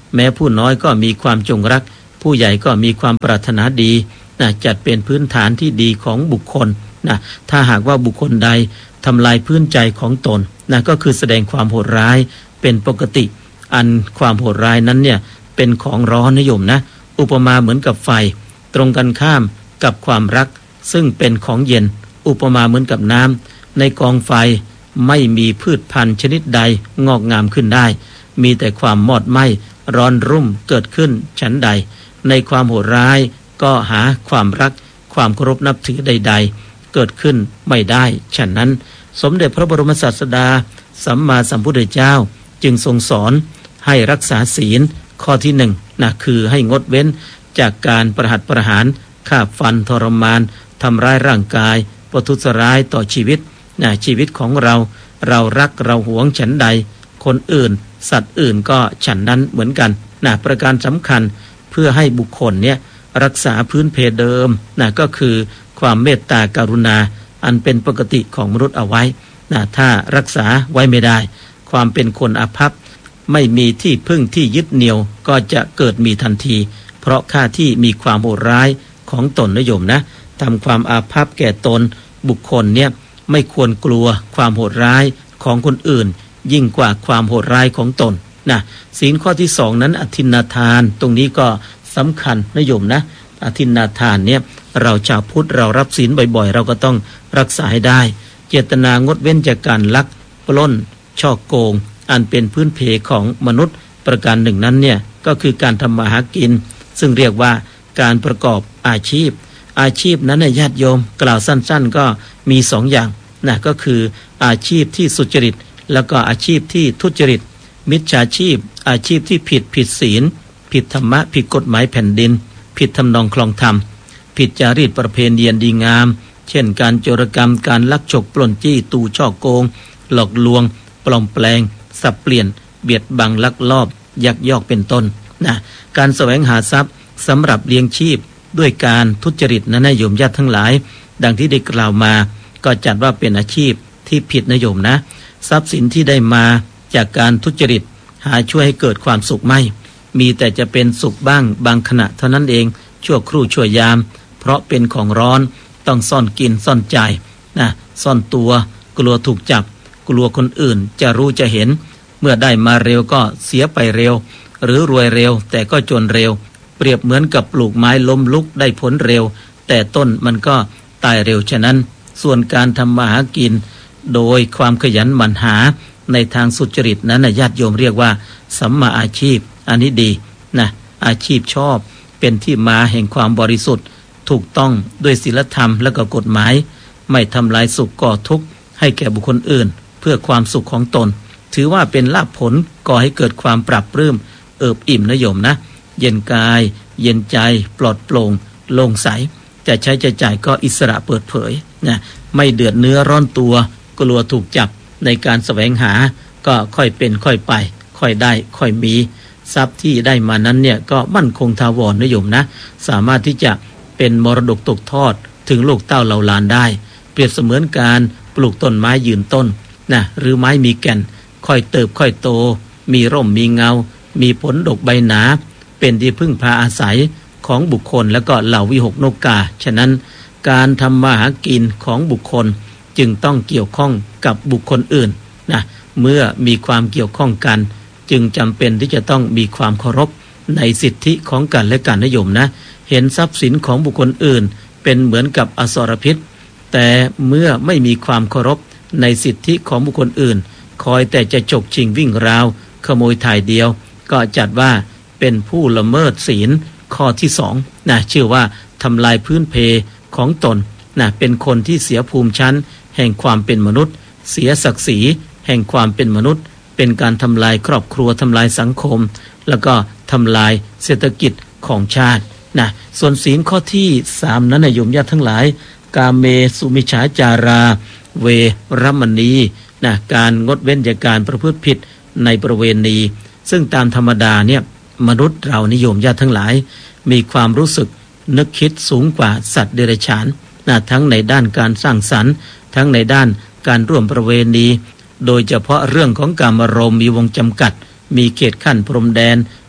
[SPEAKER 1] แม้ผู้น้อยก็มีความจงรักผู้ใหญ่ก็มีความปรารถนาดีจัดเป็นพื้นฐานที่ดีของบุคคลถ้าหากว่าบุคคลใดทำลายพื้นใจของตนก็คือแสดงความโหดร้ายเป็นปกติอันความโหดร้ายนั้นเนี่ยเป็นของร้อนนิยมอุปมาเหมือนกับไฟตรงกันข้ามกับความรักซึ่งเป็นของเย็นอุปมาเหมือนกับน้ำในกองไฟไม่มีพืชพันธุ์ชนิดใดงอกงามขึ้นได้มีแต่ความมอดไหม้ร้อนรุ่มเกิดขึ้นฉันใดในความโหดร้ายก็หาความรักความเคารพนับถือใดๆเกิดขึ้นไม่ได้ฉะนั้นสมเด็จพระบรมศาสดาสัมมาสัมพุทธเจ้าจึงทรงสอนให้รักษาศีลข้อที่หนึ่งคือให้งดเว้นจากการประหัตประหารฆ่าฟันทรมานทำร้ายร่างกายประทุษร้ายต่อชีวิตชีวิตของเรารักเราหวงฉันใดคนอื่นสัตว์อื่นก็ฉันนั้นเหมือนกันประการสำคัญเพื่อให้บุคคลเนี่ยรักษาพื้นเพเดิมก็คือความเมตตากรุณาอันเป็นปกติของมนุษย์เอาไว้ถ้ารักษาไว้ไม่ได้ความเป็นคนอาภัพไม่มีที่พึ่งที่ยึดเหนี่ยวก็จะเกิดมีทันทีเพราะข้าที่มีความโหดร้ายของตนนิยมทำความอาภัพแก่ตนบุคคลเนี่ยไม่ควรกลัวความโหดร้ายของคนอื่นยิ่งกว่าความโหดร้ายของตนศีลข้อที่สองนั้นอทินนาทานตรงนี้ก็สำคัญนิยมอทินนาทานเนี่ยเราชาวพุทธเรารับศีลบ่อยๆเราก็ต้องรักษาให้ได้เจตนางดเว้นจากการลักปล้นช่อโกงอันเป็นพื้นเพของมนุษย์ประการหนึ่งนั้นเนี่ยก็คือการทำมาหากินซึ่งเรียกว่าการประกอบอาชีพนั้นญาติโยมกล่าวสั้นๆก็มีสองอย่างก็คืออาชีพที่สุจริตแล้วก็อาชีพที่ทุจริตมิจฉาชีพอาชีพที่ผิดศีลผิดธรรมะผิดกฎหมายแผ่นดินผิดทำนองคลองธรรมผิดจารีตประเพณีอันดีงามเช่นการโจรกรรมการลักฉกปล้นจี้ตู่ช่อโกงหลอกลวงปลอมแปลงสับเปลี่ยนเบียดบังลักลอบยักยอกเป็นต้นการแสวงหาทรัพย์สำหรับเลี้ยงชีพด้วยการทุจริตโยมญาติทั้งหลายดังที่ได้กล่าวมาก็จัดว่าเป็นอาชีพที่ผิดโยมทรัพย์สินที่ได้มาจากการทุจริตหาช่วยให้เกิดความสุขไม่มีแต่จะเป็นสุขบ้างบางขณะเท่านั้นเองชั่วครู่ชั่วยามเพราะเป็นของร้อนต้องซ่อนกินซ่อนใจซ่อนตัวกลัวถูกจับกลัวคนอื่นจะรู้จะเห็นเมื่อได้มาเร็วก็เสียไปเร็วหรือรวยเร็วแต่ก็จนเร็วเปรียบเหมือนกับปลูกไม้ล้มลุกได้ผลเร็วแต่ต้นมันก็ตายเร็วฉะนั้นส่วนการทำมาหากินโดยความขยันหมั่นหาในทางสุจริตนั้นญาติโยมเรียกว่าสัมมาอาชีพอันนี้ดีอาชีพชอบเป็นที่มาแห่งความบริสุทธิ์ถูกต้องด้วยศีลธรรมและก็กฎหมายไม่ทำลายสุขก่อทุกข์ให้แก่บุคคลอื่นเพื่อความสุขของตนถือว่าเป็นลาภผลก่อให้เกิดความปรับปลื้มเอิบอิ่มโยมเย็นกายเย็นใจปลอดโปร่งโล่งใสจะใช้จะจ่ายก็อิสระเปิดเผยไม่เดือดเนื้อร้อนตัวกลัวถูกจับในการแสวงหาก็ค่อยเป็นค่อยไปค่อยได้ค่อยมีทรัพย์ที่ได้มานั้นเนี่ยก็มั่นคงถาวรโยมสามารถที่จะเป็นมรดกตกทอดถึงลูกเต้าเหล่าหลานได้เปรียบเสมือนการปลูกต้นไม้ยืนต้นหรือไม้มีแก่นค่อยเติบค่อยโตมีร่มมีเงามีผลดกใบหนาเป็นที่พึ่งพาอาศัยของบุคคลและก็เหล่าวิหกนกกาฉะนั้นการทำมาหากินของบุคคลจึงต้องเกี่ยวข้องกับบุคคลอื่นเมื่อมีความเกี่ยวข้องกันจึงจำเป็นที่จะต้องมีความเคารพในสิทธิของกันและกันโยมเห็นทรัพย์สินของบุคคลอื่นเป็นเหมือนกับอสรพิษแต่เมื่อไม่มีความเคารพในสิทธิของบุคคลอื่นคอยแต่จะฉกชิงวิ่งราวขโมยถ่ายเดียวก็จัดว่าเป็นผู้ละเมิดศีลข้อที่สองชื่อว่าทำลายพื้นเพของตนเป็นคนที่เสียภูมิชั้นแห่งความเป็นมนุษย์เสียศักดิ์ศรีแห่งความเป็นมนุษย์เป็นการทำลายครอบครัวทำลายสังคมแล้วก็ทำลายเศรษฐกิจของชาติส่วนศีลข้อที่3นั้นโยมญาติทั้งหลายกาเมสุมิจฉาจาราเวรมณีการงดเว้นจากการประพฤติผิดในประเวณีซึ่งตามธรรมดาเนี่ยมนุษย์เรานิยมญาติทั้งหลายมีความรู้สึกนึกคิดสูงกว่าสัตว์เดรัจฉานทั้งในด้านการสร้างสรรค์ทั้งในด้านการร่วมประเวณีโดยเฉพาะเรื่องของกามารมณ์มีวงจำกัดมีเขตขั้นพรมแดน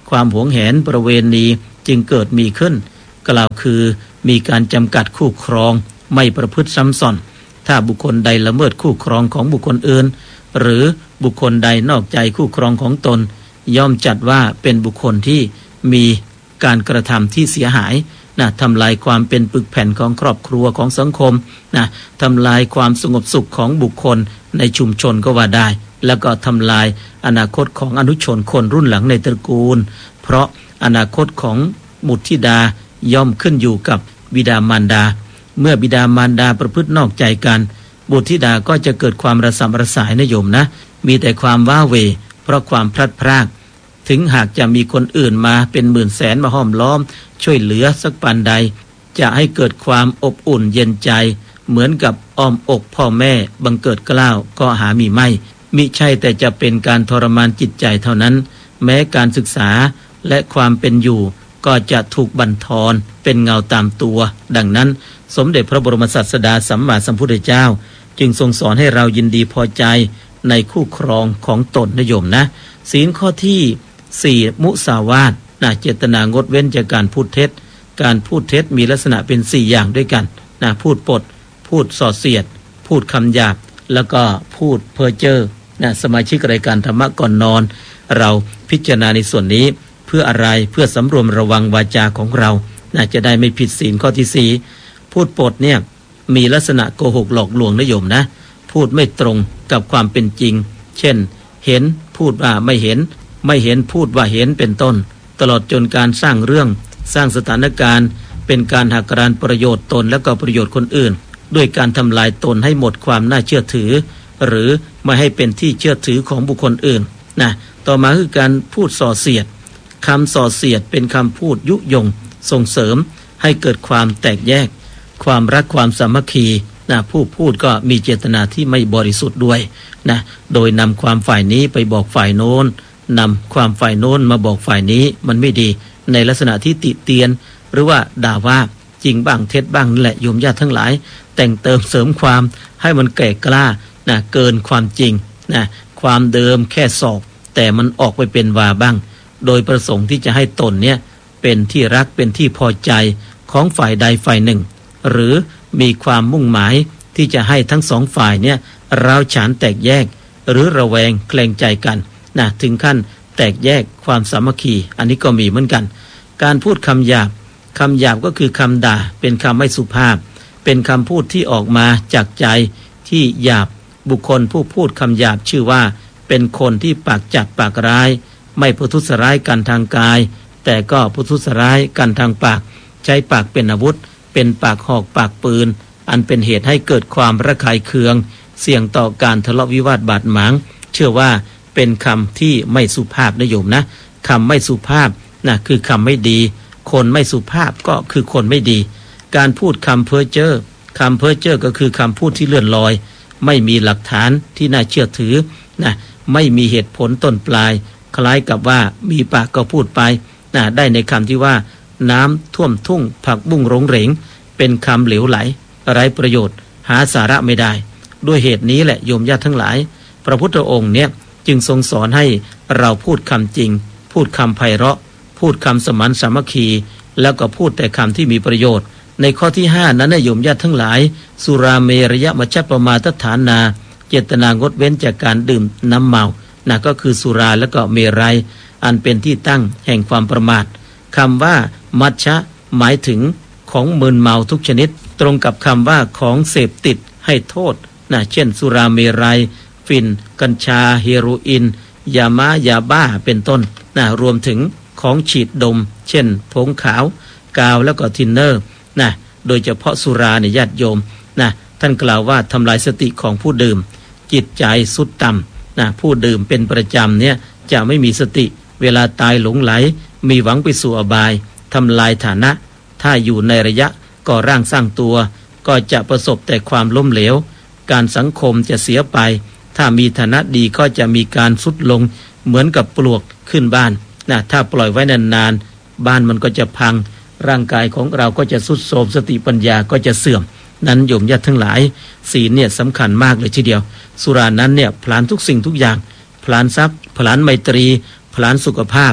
[SPEAKER 1] ความหวงแหนประเวณีจึงเกิดมีขึ้นกล่าวคือมีการจำกัดคู่ครองไม่ประพฤติซ้ำซ้อนถ้าบุคคลใดละเมิดคู่ครองของบุคคลอื่นหรือบุคคลใดนอกใจคู่ครองของตนย่อมจัดว่าเป็นบุคคลที่มีการกระทำที่เสียหายทำลายความเป็นปึกแผ่นของครอบครัวของสังคมทำลายความสงบสุขของบุคคลในชุมชนก็ว่าได้แล้วก็ทำลายอนาคตของอนุชนคนรุ่นหลังในตระกูลเพราะอนาคตของบุตรธิดาย่อมขึ้นอยู่กับบิดามารดาเมื่อบิดามารดาประพฤตินอกใจกันบุตรธิดาก็จะเกิดความระสำระสายนะโยมนะมีแต่ความว้าเหวเพราะความพลัดพรากถึงหากจะมีคนอื่นมาเป็นหมื่นแสนมาห้อมล้อมช่วยเหลือสักปานใดจะให้เกิดความอบอุ่นเย็นใจเหมือนกับอ้อมอกพ่อแม่บังเกิดเกล้าก็หามีไม่มิใช่แต่จะเป็นการทรมานจิตใจเท่านั้นแม้การศึกษาและความเป็นอยู่ก็จะถูกบั่นทอนเป็นเงาตามตัวดังนั้นสมเด็จพระบรมศาสดาสัมมาสัมพุทธเจ้าจึงทรงสอนให้เรายินดีพอใจในคู่ครองของตนนะโยมนะศีลข้อที่4มุสาวาทเจตนางดเว้นจากการพูดเท็จการพูดเท็จมีลักษณะเป็น4อย่างด้วยกันพูดปดพูดส่อเสียดพูดคำหยาบแล้วก็พูดเพ้อเจ้อสมาชิกรายการธรรมะก่อนนอนเราพิจารณาในส่วนนี้เพื่ออะไรเพื่อสำรวมระวังวาจาของเราจะได้ไม่ผิดศีลข้อที่4พูดปดเนี่ยมีลักษณะโกหกหลอกลวงนะโยมนะพูดไม่ตรงกับความเป็นจริงเช่นเห็นพูดว่าไม่เห็นไม่เห็นพูดว่าเห็นเป็นต้นตลอดจนการสร้างเรื่องสร้างสถานการณ์เป็นการหักกรานประโยชน์ตนและก็ประโยชน์คนอื่นด้วยการทำลายตนให้หมดความน่าเชื่อถือหรือไม่ให้เป็นที่เชื่อถือของบุคคลอื่นต่อมาคือการพูดส่อเสียดคำส่อเสียดเป็นคำพูดยุยงส่งเสริมให้เกิดความแตกแยกความรักความสามัคคีผู้พูดก็มีเจตนาที่ไม่บริสุทธิ์ด้วยโดยนำความฝ่ายนี้ไปบอกฝ่ายโน้นนำความฝ่ายโน้นมาบอกฝ่ายนี้มันไม่ดีในลักษณะที่ติเตียนหรือว่าด่าว่าจริงบ้างเท็จบ้างนั่นแหละโยมญาติทั้งหลายแต่งเติมเสริมความให้มันแก่กล้าเกินความจริงความเดิมแค่ศอกแต่มันออกไปเป็นวาบ้างโดยประสงค์ที่จะให้ตนเนี่ยเป็นที่รักเป็นที่พอใจของฝ่ายใดฝ่ายหนึ่งหรือมีความมุ่งหมายที่จะให้ทั้งสองฝ่ายเนี่ยร้าวฉานแตกแยกหรือระแวงเกรงใจกันถึงขั้นแตกแยกความสามัคคีอันนี้ก็มีเหมือนกันการพูดคำหยาบก็คือคำด่าเป็นคำไม่สุภาพเป็นคำพูดที่ออกมาจากใจที่หยาบบุคคลผู้พูดคำหยาบชื่อว่าเป็นคนที่ปากจัดปากร้ายไม่ประทุษร้ายกันทางกายแต่ก็ประทุษร้ายกันทางปากใช้ปากเป็นอาวุธเป็นปากหอกปากปืนอันเป็นเหตุให้เกิดความระคายเคืองเสี่ยงต่อการทะเลาะวิวาทบาดหมางเชื่อว่าเป็นคำที่ไม่สุภาพนะโยมนะคำไม่สุภาพคือคำไม่ดีคนไม่สุภาพก็คือคนไม่ดีการพูดคำเพ้อเจ้อก็คือคำพูดที่เลื่อนลอยไม่มีหลักฐานที่น่าเชื่อถือไม่มีเหตุผลต้นปลายคล้ายกับว่ามีปากก็พูดไปได้ในคำที่ว่าน้ำท่วมทุ่งผักบุ้งรงเหรงเป็นคำเหลวไหลไร้ประโยชน์หาสาระไม่ได้ด้วยเหตุนี้แหละโยมญาติทั้งหลายพระพุทธองค์เนี่ยจึงทรงสอนให้เราพูดคำจริงพูดคำไพเราะพูดคำสมานสามัคคีแล้วก็พูดแต่คำที่มีประโยชน์ในข้อที่5นั้นโยมญาติทั้งหลายสุราเมรยมัชฌัปปมาทฐานาเจตนางดเว้นจากการดื่มน้ำเมาก็คือสุราและก็เมรัยอันเป็นที่ตั้งแห่งความประมาทคำว่ามัชฌะหมายถึงของมึนเมาทุกชนิดตรงกับคำว่าของเสพติดให้โทษเช่นสุราเมรัยฝิ่นกัญชาเฮโรอีนยาบ้าเป็นต้นรวมถึงของฉีดดมเช่นผงขาวกาวแล้วก็ทินเนอร์โดยเฉพาะสุราเนี่ยญาติโยมท่านกล่าวว่าทำลายสติของผู้ดื่มจิตใจสุดต่ำผู้ดื่มเป็นประจำเนี่ยจะไม่มีสติเวลาตายหลงไหลมีหวังไปสู่อบายทำลายฐานะถ้าอยู่ในระยะก่อร่างสร้างตัวก็จะประสบแต่ความล้มเหลวการสังคมจะเสียไปถ้ามีฐานะดีก็จะมีการทรุดลงเหมือนกับปลวกขึ้นบ้านถ้าปล่อยไว้นานๆบ้านมันก็จะพังร่างกายของเราก็จะทรุดโทรมสติปัญญาก็จะเสื่อมนั้นโยมญาติทั้งหลายศีลเนี่ยสำคัญมากเลยทีเดียวสุรานั้นเนี่ยพลานทุกสิ่งทุกอย่างพลานทรัพย์พลานไมตรีพลานสุขภาพพ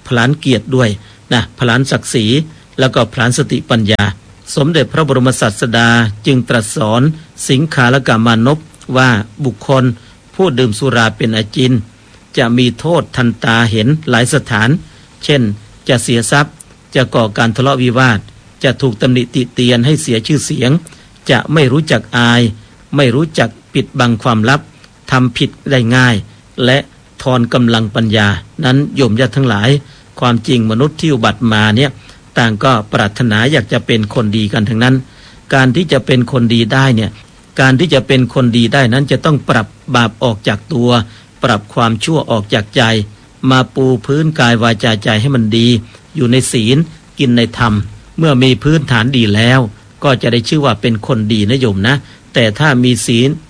[SPEAKER 1] ผลาญเกียรติด้วยนะผลาญศักดิ์ศรีแล้วก็ผลาญสติปัญญาสมเด็จพระบรมศาสดาจึงตรัสสอนสิงคาลกามานพว่าบุคคลผู้ดื่มสุราเป็นอาจินจะมีโทษทันตาเห็นหลายสถานเช่นจะเสียทรัพย์จะก่อการทะเลาะวิวาทจะถูกตำหนิติเตียนให้เสียชื่อเสียงจะไม่รู้จักอายไม่รู้จักปิดบังความลับทำผิดได้ง่ายและทอนกำลังปัญญานั้นโยมญาติทั้งหลายความจริงมนุษย์ที่อุบัติมาเนี่ยต่างก็ปรารถนาอยากจะเป็นคนดีกันทั้งนั้นการที่จะเป็นคนดีได้เนี่ยการที่จะเป็นคนดีได้นั้นจะต้องปรับบาปออกจากตัวปรับความชั่วออกจากใจมาปูพื้นกายวาจาใจให้มันดีอยู่ในศีลกินในธรรมเมื่อมีพื้นฐานดีแล้วก็จะได้ชื่อว่าเป็นคนดีนะโยมนะแต่ถ้ามีศีล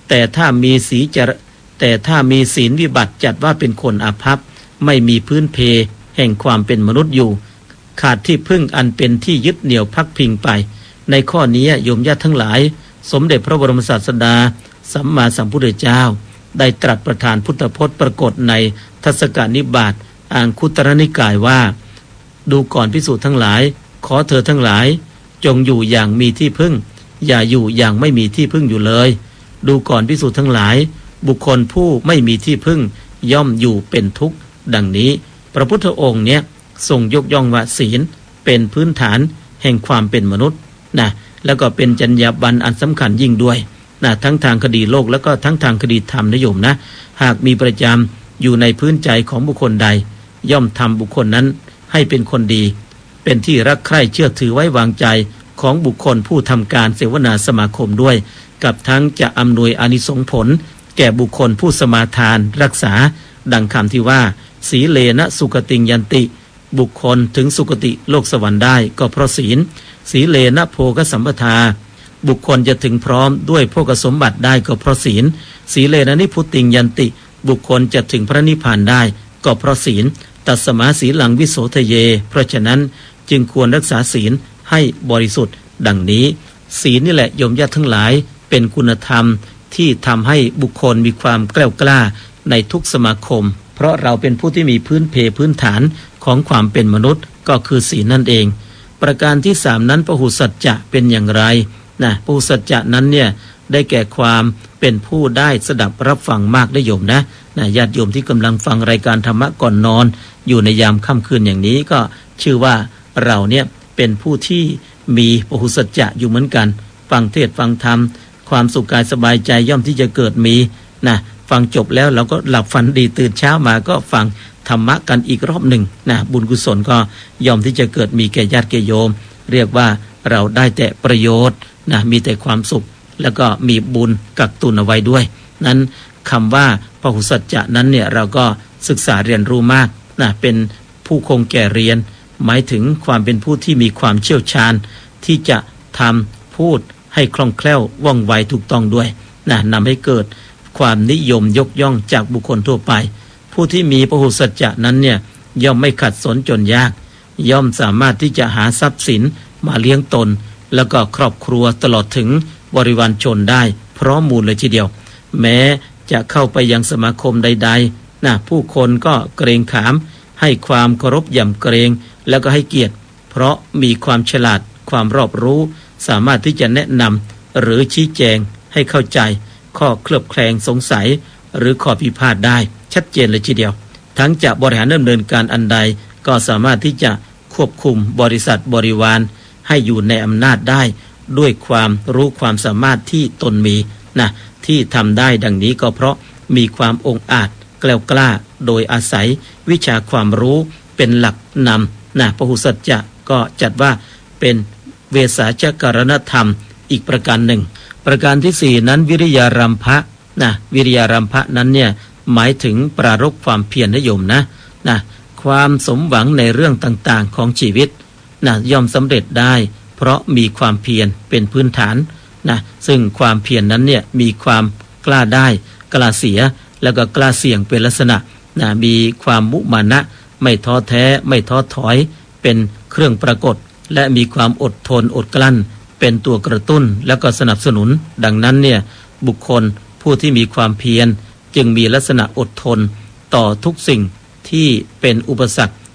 [SPEAKER 1] วิบัติจัดว่าเป็นคนอาภัพไม่มีพื้นเพแห่งความเป็นมนุษย์อยู่ขาดที่พึ่งอันเป็นที่ยึดเหนี่ยวพักพิงไปในข้อนี้โยมญาติทั้งหลายสมเด็จพระบรมศาสดาสัมมาสัมพุทธเจ้าได้ตรัสประทานพุทธพจน์ปรากฏในทัศกนิบาตอังคุตรนิกายว่าดูก่อนภิกษุทั้งหลายขอเธอทั้งหลายจงอยู่อย่างมีที่พึ่งอย่าอยู่อย่างไม่มีที่พึ่งอยู่เลยดูก่อนภิกษุทั้งหลายบุคคลผู้ไม่มีที่พึ่งย่อมอยู่เป็นทุกข์ดังนี้พระพุทธองค์เนี่ยทรงยกย่องว่าศีลเป็นพื้นฐานแห่งความเป็นมนุษย์นะแล้วก็เป็นจรรยาบรรณอันสำคัญยิ่งด้วยนะทั้งทางคดีโลกแล้วก็ทั้งทางคดีธรรมนะโยมนะหากมีประจำอยู่ในพื้นใจของบุคคลใดย่อมทำบุคคลนั้นให้เป็นคนดีเป็นที่รักใคร่เชื่อถือไว้วางใจของบุคคลผู้ทำการเสวนาสมาคมด้วยกับทั้งจะอำนวยอานิสงส์ผลแก่บุคคลผู้สมาทานรักษาดังคำที่ว่าสีเลนะสุคติงยันติบุคคลถึงสุคติโลกสวรรค์ได้ก็เพราะศีลสีเลนะโภคสัมปทาบุคคลจะถึงพร้อมด้วยโภคสมบัติได้ก็เพราะศีลสีเลนะนิพุติงยันติบุคคลจะถึงพระนิพพานได้ก็เพราะศีลตัสสมาสีลังวิโสทะเยเพราะฉะนั้นจึงควรรักษาศีลให้บริสุทธิ์ดังนี้ศีลนี่แหละโยมญาติทั้งหลายเป็นคุณธรรมที่ทำให้บุคคลมีความแกล้วกล้าในทุกสมาคมเพราะเราเป็นผู้ที่มีพื้นฐานของความเป็นมนุษย์ก็คือศีลนั่นเองประการที่3นั้นพหุสัจจะเป็นอย่างไรนะพหุสัจจะนั้นเนี่ยได้แก่ความเป็นผู้ได้สดับรับฟังมากได้โยมนะญาติโยมที่กำลังฟังรายการธรรมะก่อนนอนอยู่ในยามค่ำคืนอย่างนี้ก็ชื่อว่าเราเนี่ยเป็นผู้ที่มีพหุสัจจะอยู่เหมือนกันฟังเทศน์ฟังธรรมความสุขกายสบายใจย่อมที่จะเกิดมีนะฟังจบแล้วเราก็หลับฝันดีตื่นเช้ามาก็ฟังธรรมะกันอีกรอบหนึ่งนะบุญกุศลก็ย่อมที่จะเกิดมีแก่ญาติแก่โยมเรียกว่าเราได้แต่ประโยชน์นะมีแต่ความสุขแล้วก็มีบุญกักตุนเอาไว้ด้วยนั้นคำว่าพหุสัจจะนั้นเนี่ยเราก็ศึกษาเรียนรู้มากนะเป็นผู้คงแก่เรียนหมายถึงความเป็นผู้ที่มีความเชี่ยวชาญที่จะทำพูดให้คล่องแคล่วว่องไวถูกต้องด้วยนะนำให้เกิดความนิยมยกย่องจากบุคคลทั่วไปผู้ที่มีพหุสัจจะนั้นเนี่ยย่อมไม่ขัดสนจนยากย่อมสามารถที่จะหาทรัพย์สินมาเลี้ยงตนแล้วก็ครอบครัวตลอดถึงบริวารชนได้พร้อมมูลเลยทีเดียวแม้จะเข้าไปยังสมาคมใดๆนะผู้คนก็เกรงขามให้ความเคารพยำเกรงแล้วก็ให้เกียรติเพราะมีความฉลาดความรอบรู้สามารถที่จะแนะนำหรือชี้แจงให้เข้าใจข้อเคลือบแคลงสงสัยหรือข้อพิพาทได้ชัดเจนเลยทีเดียวทั้งจะบริหารดำเนินการอันใดก็สามารถที่จะควบคุมบริษัทบริวารให้อยู่ในอำนาจได้ด้วยความรู้ความสามารถที่ตนมีนะที่ทำได้ดังนี้ก็เพราะมีความองอาจแกล้วกล้าโดยอาศัยวิชาความรู้เป็นหลักนำนะพหุสัจจะก็จัดว่าเป็นเวสาชกรณธรรมอีกประการหนึ่งประการที่4นั้นวิริยารัมภะนะวิริยารัมภะนั้นเนี่ยหมายถึงปรารภความเพียรนะโยมนะความสมหวังในเรื่องต่างๆของชีวิตนะย่อมสำเร็จได้เพราะมีความเพียรเป็นพื้นฐานนะซึ่งความเพียรนั้นเนี่ยมีความกล้าได้กล้าเสียแล้วก็กล้าเสี่ยงเป็นลักษณะนะมีความมุมานะไม่ท้อแท้ไม่ท้อถอยเป็นเครื่องปรากฏและมีความอดทนอดกลั้นเป็นตัวกระตุ้นแล้วก็สนับสนุนดังนั้นเนี่ยบุคคลผู้ที่มีความเพียรจึงมีลักษณะอดทนต่อทุกสิ่งที่เป็นอุปสรรค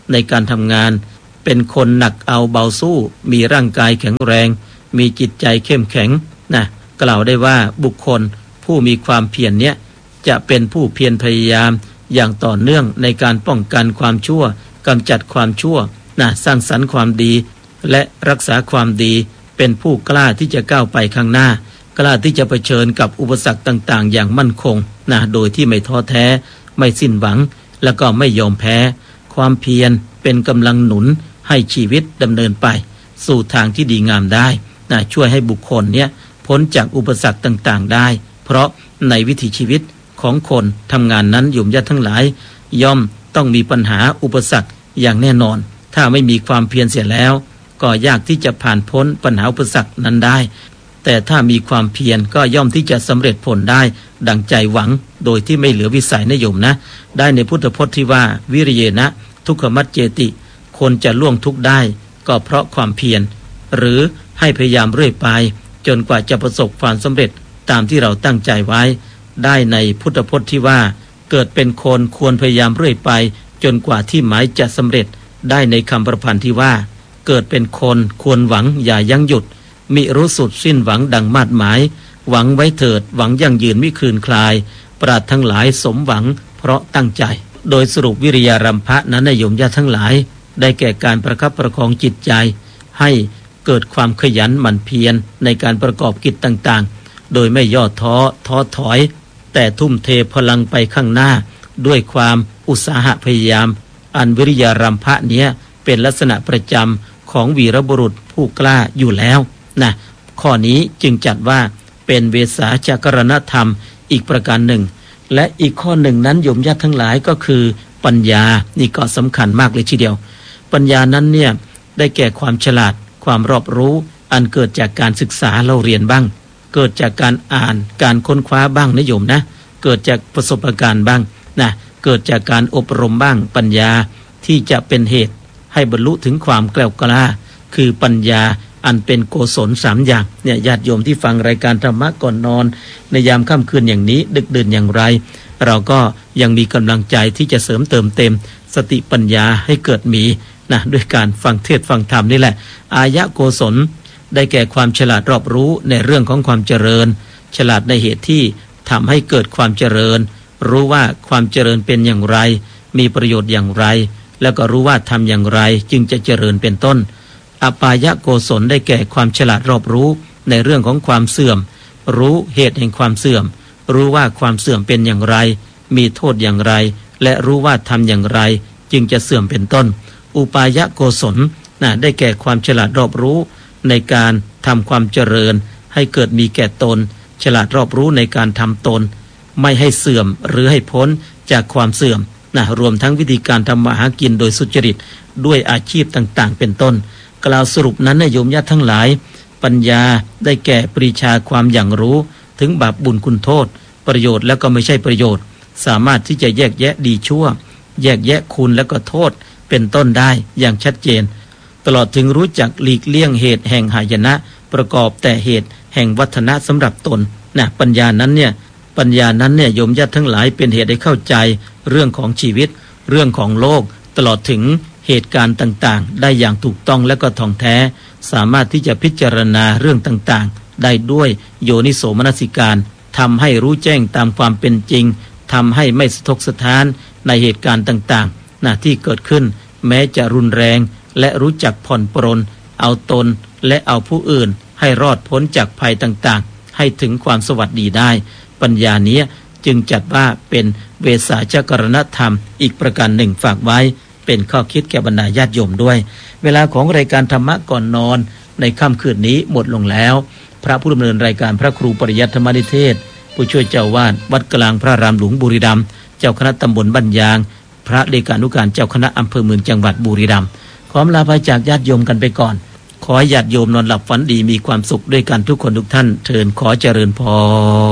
[SPEAKER 1] ในการทำงานเป็นคนหนักเอาเบาสู้มีร่างกายแข็งแรงมีจิตใจเข้มแข็งนะกล่าวได้ว่าบุคคลผู้มีความเพียรเนี้ยจะเป็นผู้เพียรพยายามอย่างต่อเนื่องในการป้องกันความชั่วกำจัดความชั่วนะสร้างสรรค์ความดีและรักษาความดีเป็นผู้กล้าที่จะก้าวไปข้างหน้ากล้าที่จะเผชิญกับอุปสรรคต่างๆอย่างมั่นคงนะโดยที่ไม่ท้อแท้ไม่สิ้นหวังแล้วก็ไม่ยอมแพ้ความเพียรเป็นกำลังหนุนให้ชีวิตดำเนินไปสู่ทางที่ดีงามได้นะช่วยให้บุคคลเนี้ยพ้นจากอุปสรรคต่างๆได้เพราะในวิถีชีวิตของคนทำงานนั้นโยมญาติทั้งหลายย่อมต้องมีปัญหาอุปสรรคอย่างแน่นอนถ้าไม่มีความเพียรเสียแล้วก็ยากที่จะผ่านพ้นปัญหาอุปสรรคนั้นได้แต่ถ้ามีความเพียรก็ย่อมที่จะสำเร็จผลได้ดังใจหวังโดยที่ไม่เหลือวิสัยนะโยมนะได้ในพุทธพจน์ที่ว่าวิริเยนะทุกขมัจเจติคนจะล่วงทุกข์ได้ก็เพราะความเพียรหรือให้พยายามเรื่อยไปจนกว่าจะประสบความสำเร็จตามที่เราตั้งใจไว้ได้ในพุทธพจน์ที่ว่าเกิดเป็นคนควรพยายามเรื่อยไปจนกว่าที่หมายจะสำเร็จได้ในคำประพันธ์ที่ว่าเกิดเป็นคนควรหวังอย่ายั้งหยุดมิรู้สุดสิ้นหวังดังมาดหมายหวังไว้เถิดหวังยั่งยืนไม่คลืนคลายปราดทั้งหลายสมหวังเพราะตั้งใจโดยสรุปวิริยารัมภะนั้นนะโยมญาติทั้งหลายได้แก่การประคับประคองจิตใจให้เกิดความขยันหมั่นเพียรในการประกอบกิจต่างๆโดยไม่ย่อท้อถอยแต่ทุ่มเทพลังไปข้างหน้าด้วยความอุตสาหะพยายามอันวิริยารัมภะเนี้ยเป็นลักษณะประจำของวีรบุรุษผู้กล้าอยู่แล้วนะข้อนี้จึงจัดว่าเป็นเวสาชกรณธรรมอีกประการหนึ่งและอีกข้อหนึ่งนั้นโยมญาติทั้งหลายก็คือปัญญานี่ก็สำคัญมากเลยทีเดียวปัญญานั้นเนี่ยได้แก่ความฉลาดความรอบรู้อันเกิดจากการศึกษาเราเรียนบ้างเกิดจากการอ่านการค้นคว้าบ้างนะโยมนะเกิดจากประสบการณ์บ้างนะเกิดจากการอบรมบ้างปัญญาที่จะเป็นเหตุให้บรรลุถึงความแกล้วกล้าคือปัญญาอันเป็นโกศล3อย่างเนี่ยญาติโยมที่ฟังรายการธรรมะก่อนนอนในยามค่ำคืนอย่างนี้ดึกดื่นอย่างไรเราก็ยังมีกำลังใจที่จะเสริมเติมเต็มสติปัญญาให้เกิดมีนะด้วยการฟังเทศน์ฟังธรรมนี่แหละอายะโกศลได้แก่ความฉลาดรอบรู้ในเรื่องของความเจริญฉลาดในเหตุที่ทำให้เกิดความเจริญรู้ว่าความเจริญเป็นอย่างไรมีประโยชน์อย่างไรแล้วก็รู้ว่าทำอย่างไรจึงจะเจริญเป็นต้นอปายะโกศลได้แก่ความฉลาดรอบรู้ในเรื่องของความเสื่อมรู้เหตุแห่งความเสื่อมรู้ว่าความเสื่อมเป็นอย่างไรมีโทษอย่างไรและรู้ว่าทำอย่างไรจึงจะเสื่อมเป็นต้นอุปายะโกศลได้แก่ความฉลาดรอบรู้ในการทำความเจริญให้เกิดมีแก่ตนฉลาดรอบรู้ในการทำตนไม่ให้เสื่อมหรือให้พ้นจากความเสื่อมรวมทั้งวิธีการทำมาหากินโดยสุจริตด้วยอาชีพต่างๆเป็นต้นกล่าวสรุปนั้นโยมญาติทั้งหลายปัญญาได้แก่ปรีชาความอย่างรู้ถึงบาปบุญคุณโทษประโยชน์แล้วก็ไม่ใช่ประโยชน์สามารถที่จะแยกแยะดีชั่วแยกแยะคุณแล้วก็โทษเป็นต้นได้อย่างชัดเจนตลอดถึงรู้จักหลีกเลี่ยงเหตุแห่งหายนะประกอบแต่เหตุแห่งวัฒนะสำหรับตนปัญญานั้นเนี่ยโยมญาติทั้งหลายเป็นเหตุให้เข้าใจเรื่องของชีวิตเรื่องของโลกตลอดถึงเหตุการณ์ต่างๆได้อย่างถูกต้องและก็ท่องแท้สามารถที่จะพิจารณาเรื่องต่างๆได้ด้วยโยนิโสมนสิการทำให้รู้แจ้งตามความเป็นจริงทำให้ไม่สะทกสะท้านในเหตุการณ์ต่างๆที่เกิดขึ้นแม้จะรุนแรงและรู้จักผ่อนปรนเอาตนและเอาผู้อื่นให้รอดพ้นจากภัยต่างๆให้ถึงความสวัสดีได้ปัญญานี้จึงจัดว่าเป็นเวสาชกรณธรรมอีกประการหนึ่งฝากไว้เป็นข้อคิดแก่บรรดาญาติโยมด้วยเวลาของรายการธรรมะก่อนนอนในค่ำคืนนี้หมดลงแล้วพระผู้ดำเนินรายการพระครูปริยัติธรรมนิเทศผู้ช่วยเจ้าวาดวัดกลางพระรามหลวงบุรีรัมย์เจ้าคณะตำบลบ้านยางพระเลขานุการเจ้าคณะอำเภอเมืองจังหวัดบุรีรัมย์ขอลาไปจากญาติโยมกันไปก่อนขอให้ญาติโยมนอนหลับฝันดีมีความสุขด้วยกันทุกคนทุกท่านเทินขอเจริญพร